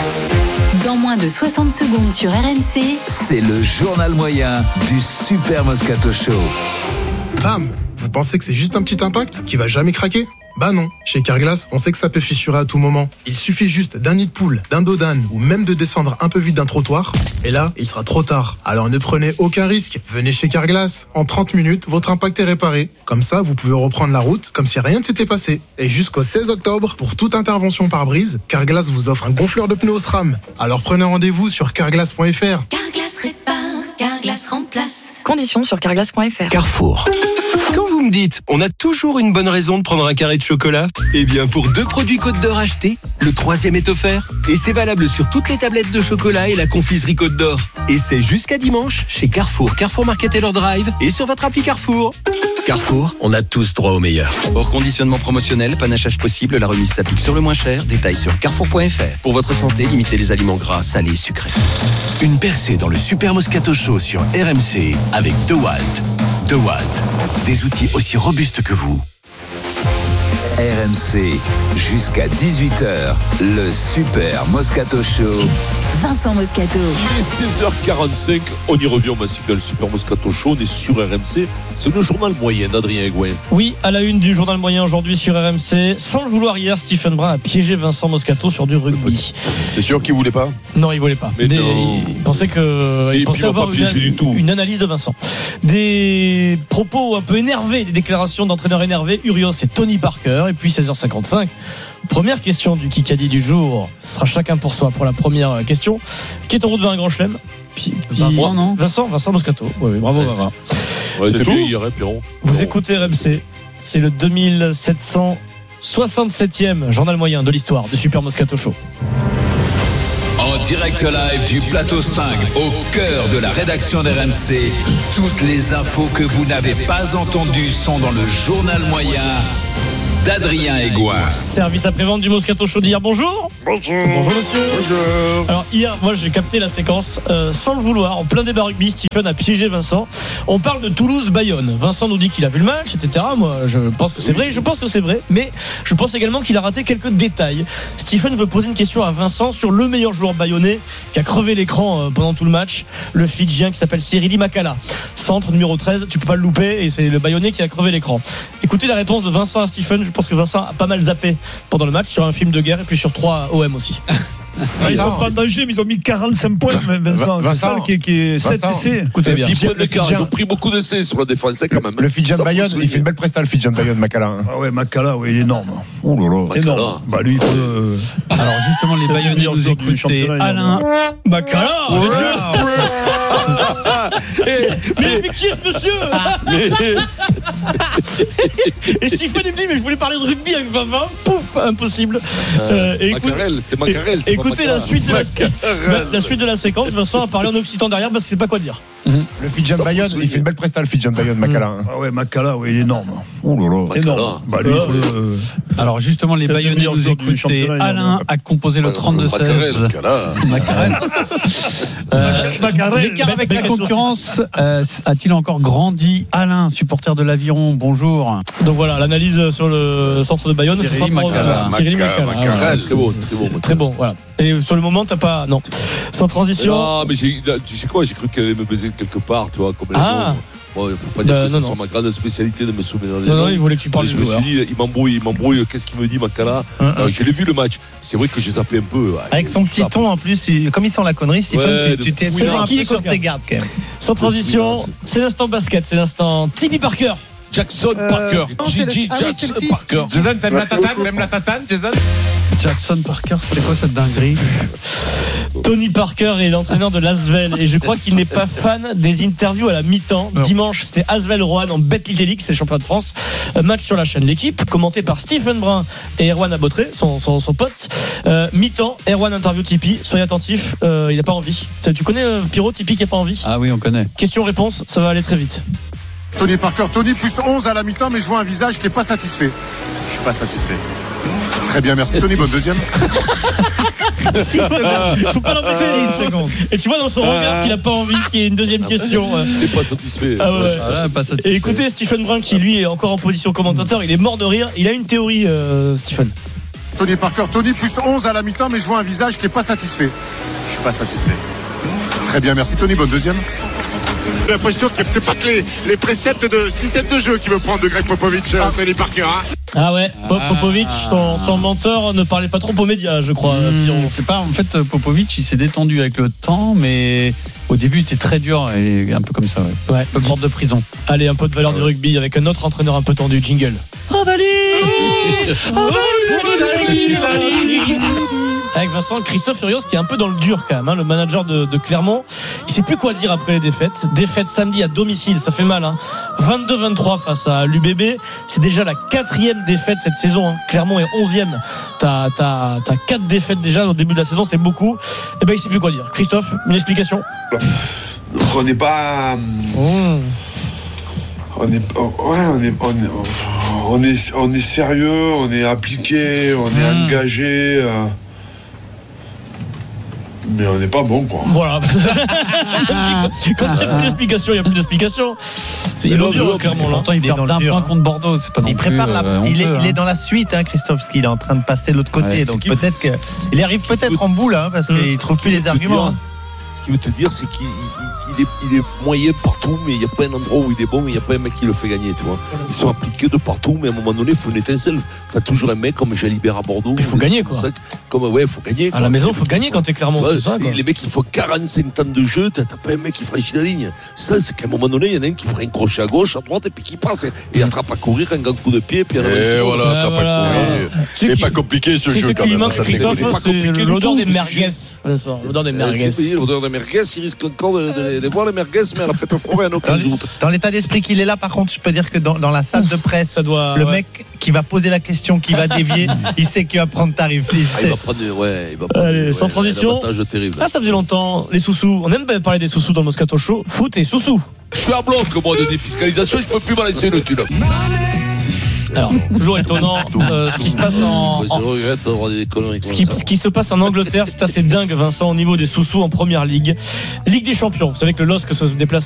Dans moins de soixante secondes sur R M C, c'est le journal moyen du Super Moscato Show. Bam! Vous pensez que c'est juste un petit impact qui va jamais craquer ? Bah non, chez Carglass, on sait que ça peut fissurer à tout moment. Il suffit juste d'un nid de poule, d'un dos d'âne ou même de descendre un peu vite d'un trottoir. Et là, il sera trop tard. Alors ne prenez aucun risque. Venez chez Carglass. En trente minutes, votre impact est réparé. Comme ça, vous pouvez reprendre la route comme si rien ne s'était passé. Et jusqu'au seize octobre, pour toute intervention par brise, Carglass vous offre un gonfleur de pneus SRAM. Alors prenez rendez-vous sur carglass point F R. Carglass répare, Carglass remplace. Conditions sur carglass point F R. Carrefour. Quand vous me dites, on a toujours une bonne raison de prendre un carré de chocolat, eh bien pour deux produits Côte d'Or achetés, le troisième est offert. Et c'est valable sur toutes les tablettes de chocolat et la confiserie Côte d'Or. Et c'est jusqu'à dimanche chez Carrefour, Carrefour Market et leur Drive et sur votre appli Carrefour. Carrefour, on a tous droit au meilleur. Hors conditionnement promotionnel, panachage possible, la remise s'applique sur le moins cher. Détails sur carrefour point F R. Pour votre santé, limitez les aliments gras, salés et sucrés. Une percée dans le Super Moscato Show sur R M C avec DeWalt. DeWalt, des outils aussi robustes que vous. R M C, jusqu'à dix-huit heures, le Super Moscato Show. Vincent Moscato. Il est seize heures quarante-cinq, on y revient, on dans le Super Moscato Show, on est sur R M C, c'est le journal moyen d'Adrien Egoin. Oui, à la une du journal moyen aujourd'hui sur R M C, sans le vouloir hier, Stephen Brun a piégé Vincent Moscato sur du rugby. C'est sûr qu'il voulait pas? Non, il voulait pas. Des, il pensait que, il pensait avoir une, une analyse de Vincent. Des propos un peu énervés, des déclarations d'entraîneurs énervés, Urios et Tony Parker, et puis seize heures cinquante-cinq. Première question du Kikadi du jour. Ce sera chacun pour soi pour la première question. Qui est en route vers un grand chelem? Puis, Vincent, non Vincent, Vincent Moscato. Oui, oui, bravo, Vincent. Ouais, t'es bien hier, hein, Pierrot. Vous écoutez R M C. C'est le deux mille sept cent soixante-septième journal moyen de l'histoire du Super Moscato Show. En direct live du plateau cinq, au cœur de la rédaction d'R M C, toutes les infos que vous n'avez pas entendues sont dans le journal moyen d'Adrien Egoin. Service après-vente du Moscato Show d'hier. Bonjour. Bonjour. Bonjour monsieur. Bonjour. Alors hier, moi j'ai capté la séquence euh, sans le vouloir. En plein débat rugby, Stephen a piégé Vincent. On parle de Toulouse-Bayonne. Vincent nous dit qu'il a vu le match, et cetera. Moi, je pense que c'est vrai. Je pense que c'est vrai. Mais je pense également qu'il a raté quelques détails. Stephen veut poser une question à Vincent sur le meilleur joueur bayonnais qui a crevé l'écran euh, pendant tout le match. Le Fidjien qui s'appelle Cyrili Makala. Centre numéro treize. Tu peux pas le louper. Et c'est le Bayonnais qui a crevé l'écran. Écoutez la réponse de Vincent à Stephen. Je pense que Vincent a pas mal zappé pendant le match sur un film de guerre et puis sur trois O M aussi. Ah, ils sont pas en danger, mais ils ont mis quarante-cinq points, Vincent. Vincent, c'est ça qui est, qui est sept essais. Écoutez bien. dix points d'écart, ils ont pris beaucoup d'essais sur la défense quand même. Le Fidjian Bayonne, il fait une belle prestation, le Fidjian Bayonne, Makala. Hein. Ah ouais, Makala, ouais, il est énorme. Oh là là. Makala. Énorme. Bah lui, il faut. Euh... Alors justement, les Bayonnais nous écoutaient. Alain. Makala. mais, mais, mais qui est ce monsieur? Et Stephen il me dit mais je voulais parler de rugby avec Vincent. Pouf, impossible. Euh, euh, Macarel, c'est Macarel. C'est écoutez la suite, de la, la, la suite de la séquence. Vincent a parlé en occitan derrière parce qu'il sait pas quoi dire. Mm-hmm. Le Fidjian Bayonne, il fait une belle prestation, le Fidjian Bayonne, Makala. Hein. Ah ouais, Makala, ouais, il est énorme. Oh là là. Énorme. Bah, lui, faut, euh... Alors justement, les Bayonnais nous écoutaient. Alain a composé le trente-deux seize. Macarel. L'écart avec la concurrence euh, a-t-il encore grandi? Alain, supporter de l'Aviron, bonjour. Donc voilà, l'analyse sur le centre de Bayonne. Cyrili Makala. Cyrili Makala. C'est bon, très bon. Très bon, voilà. Et sur le moment, t'as pas. Non. Sans transition. Non, mais j'ai, tu sais quoi, j'ai cru qu'elle allait me baiser quelque part, tu vois, comme ah. Bon, il ne faut pas dire bah, que non, c'est non. ma grande spécialité de me souvenir des Non, noms. non, il voulait que tu parles du joueur. Je me suis dit, il m'embrouille, il m'embrouille, qu'est-ce qu'il me dit, Makala? Hum, hum. Je l'ai vu le match. C'est vrai que j'ai zappé un peu. Avec son petit ton en plus, il, comme il sent la connerie, Stephen, ouais, tu, tu t'es toujours un peu sur tes gardes quand même. Sans transition, c'est l'instant basket, c'est l'instant Tipeee Parker. Jackson euh, Parker. Gigi ah, Jackson oui, Parker. Jason, t'aimes la tatane? T'aimes la tatane, Jason? Jackson Parker, c'était quoi cette dinguerie? Tony Parker est l'entraîneur de l'Asvel et je crois qu'il n'est pas fan des interviews à la mi-temps. Non. Dimanche, c'était Asvel Roanne en Betclic, c'est le championnat de France. Match sur la chaîne L'équipe, commenté par Stephen Brun et Erwan Abotré, son, son, son pote. Euh, mi-temps, Erwan interview Tipeee. Soyez attentifs, euh, il n'a pas envie. Tu connais euh, Pierrot, Tipeee qui n'a pas envie? Ah oui, on connaît. Question-réponse, ça va aller très vite. Tony Parker, Tony plus onze à la mi-temps, mais je vois un visage qui n'est pas satisfait. Je suis pas satisfait. Très bien, merci Tony, bonne deuxième. six secondes. Faut pas l'embêter. six secondes. Et tu vois dans son regard qu'il a pas envie qu'il y ait une deuxième question. C'est pas satisfait. Ah ouais. Ah, pas satisfait. Et écoutez Stephen Brun qui lui est encore en position commentateur, il est mort de rire. Il a une théorie, euh, Stephen. Tony Parker, Tony plus onze à la mi-temps, mais je vois un visage qui n'est pas satisfait. Je suis pas satisfait. Très bien, merci Tony, bonne deuxième. J'ai l'impression que c'est pas que les, les préceptes de système de jeu qui veut prendre de Greg Popovich, ah. Tony Parker. Hein. Ah ouais, Pop Popovich, son, son mentor, ne parlait pas trop aux médias, je crois. Mmh, c'est pas, en fait, Popovich, il s'est détendu avec le temps, mais au début, il était très dur et un peu comme ça, ouais. Ouais. Un peu porte de prison. Allez, un peu de valeur du rugby avec un autre entraîneur un peu tendu, jingle. Ovalie, Ovalie, avec Vincent, Christophe Furios qui est un peu dans le dur quand même, hein, le manager de, de Clermont. Il sait plus quoi dire après les défaites. Défaite samedi à domicile, ça fait mal. Hein. vingt-deux vingt-trois face à l'U B B. C'est déjà la quatrième défaite cette saison. Hein. Clermont est onzième. T'as, t'as, t'as quatre défaites déjà au début de la saison, c'est beaucoup. Et ben il sait plus quoi dire. Christophe, une explication? Donc on n'est pas. Mmh. On est, ouais, on est, on est, on est, on est sérieux, on est appliqué, on est mmh. engagé. Euh... Mais on n'est pas bon, quoi. Voilà. Quand il n'y a plus d'explication, il n'y a plus d'explication. Il est dur, clairement. Pourtant, il perd d'un point contre Bordeaux. C'est pas non il plus, prépare la, euh, il, est, honteux, il est hein. dans la suite, hein, Christophe, il est en train de passer de l'autre côté. Ouais, donc qui, peut-être qu'il il arrive peut-être en boule, hein, parce qu'il trouve plus les arguments. Dire, ce qu'il veut te dire, c'est qu'il il est, il est moyen partout, mais il n'y a pas un endroit où il est bon, il n'y a pas un mec qui le fait gagner, tu vois. Ils sont appliqués de partout, mais à un moment donné, il faut une étincelle. Enfin, toujours un mec comme Jalibert à Bordeaux. Il faut gagner, quoi. Comme, ouais, il faut gagner. À la maison, il faut gagner quand t'es clairement. Ouais, c'est ça, quoi. les mecs, il faut quarante-cinq ans de jeu, t'as pas un mec qui franchit la ligne. Ça, c'est qu'à un moment donné, il y en a un qui fera un crochet à gauche, à droite, et puis qui passe. Et il attrape à courir, un grand coup de pied, puis il y en a Et voilà, t'as voilà. pas courir. C'est pas compliqué ce C'est jeu ce quand qui lui même. manque, Ça, c'est Christophe, pas c'est compliqué du l'odeur tout, des mais merguez. Vincent, l'odeur des merguez. C'est l'odeur des merguez, il risque encore de, de, de voir les merguez, mais à la fête forêt, un autre. Dans l'état d'esprit qu'il est là, par contre, je peux dire que dans, dans la salle de presse, ça doit, le ouais. mec qui va poser la question, qui va dévier, il sait qu'il va prendre tarif. Il, Ah, il va prendre, ouais, il va prendre Allez, ouais, sans transition. un avantage terrible. Ah, ça faisait longtemps. Les sous-sous. On aime parler des sous-sous dans le Moscato Show. Foot et sous-sous. Je suis à bloc, moi, de défiscalisation, je peux plus balancer le thune. Alors, toujours étonnant, euh, ce qui se passe en, en- regrette d'avoir des conneries ce comme qui, ça. ce qui se passe en Angleterre, c'est assez dingue, Vincent, au niveau des sous-sous en première ligue. Ligue des champions. Vous savez que le L O S C se déplace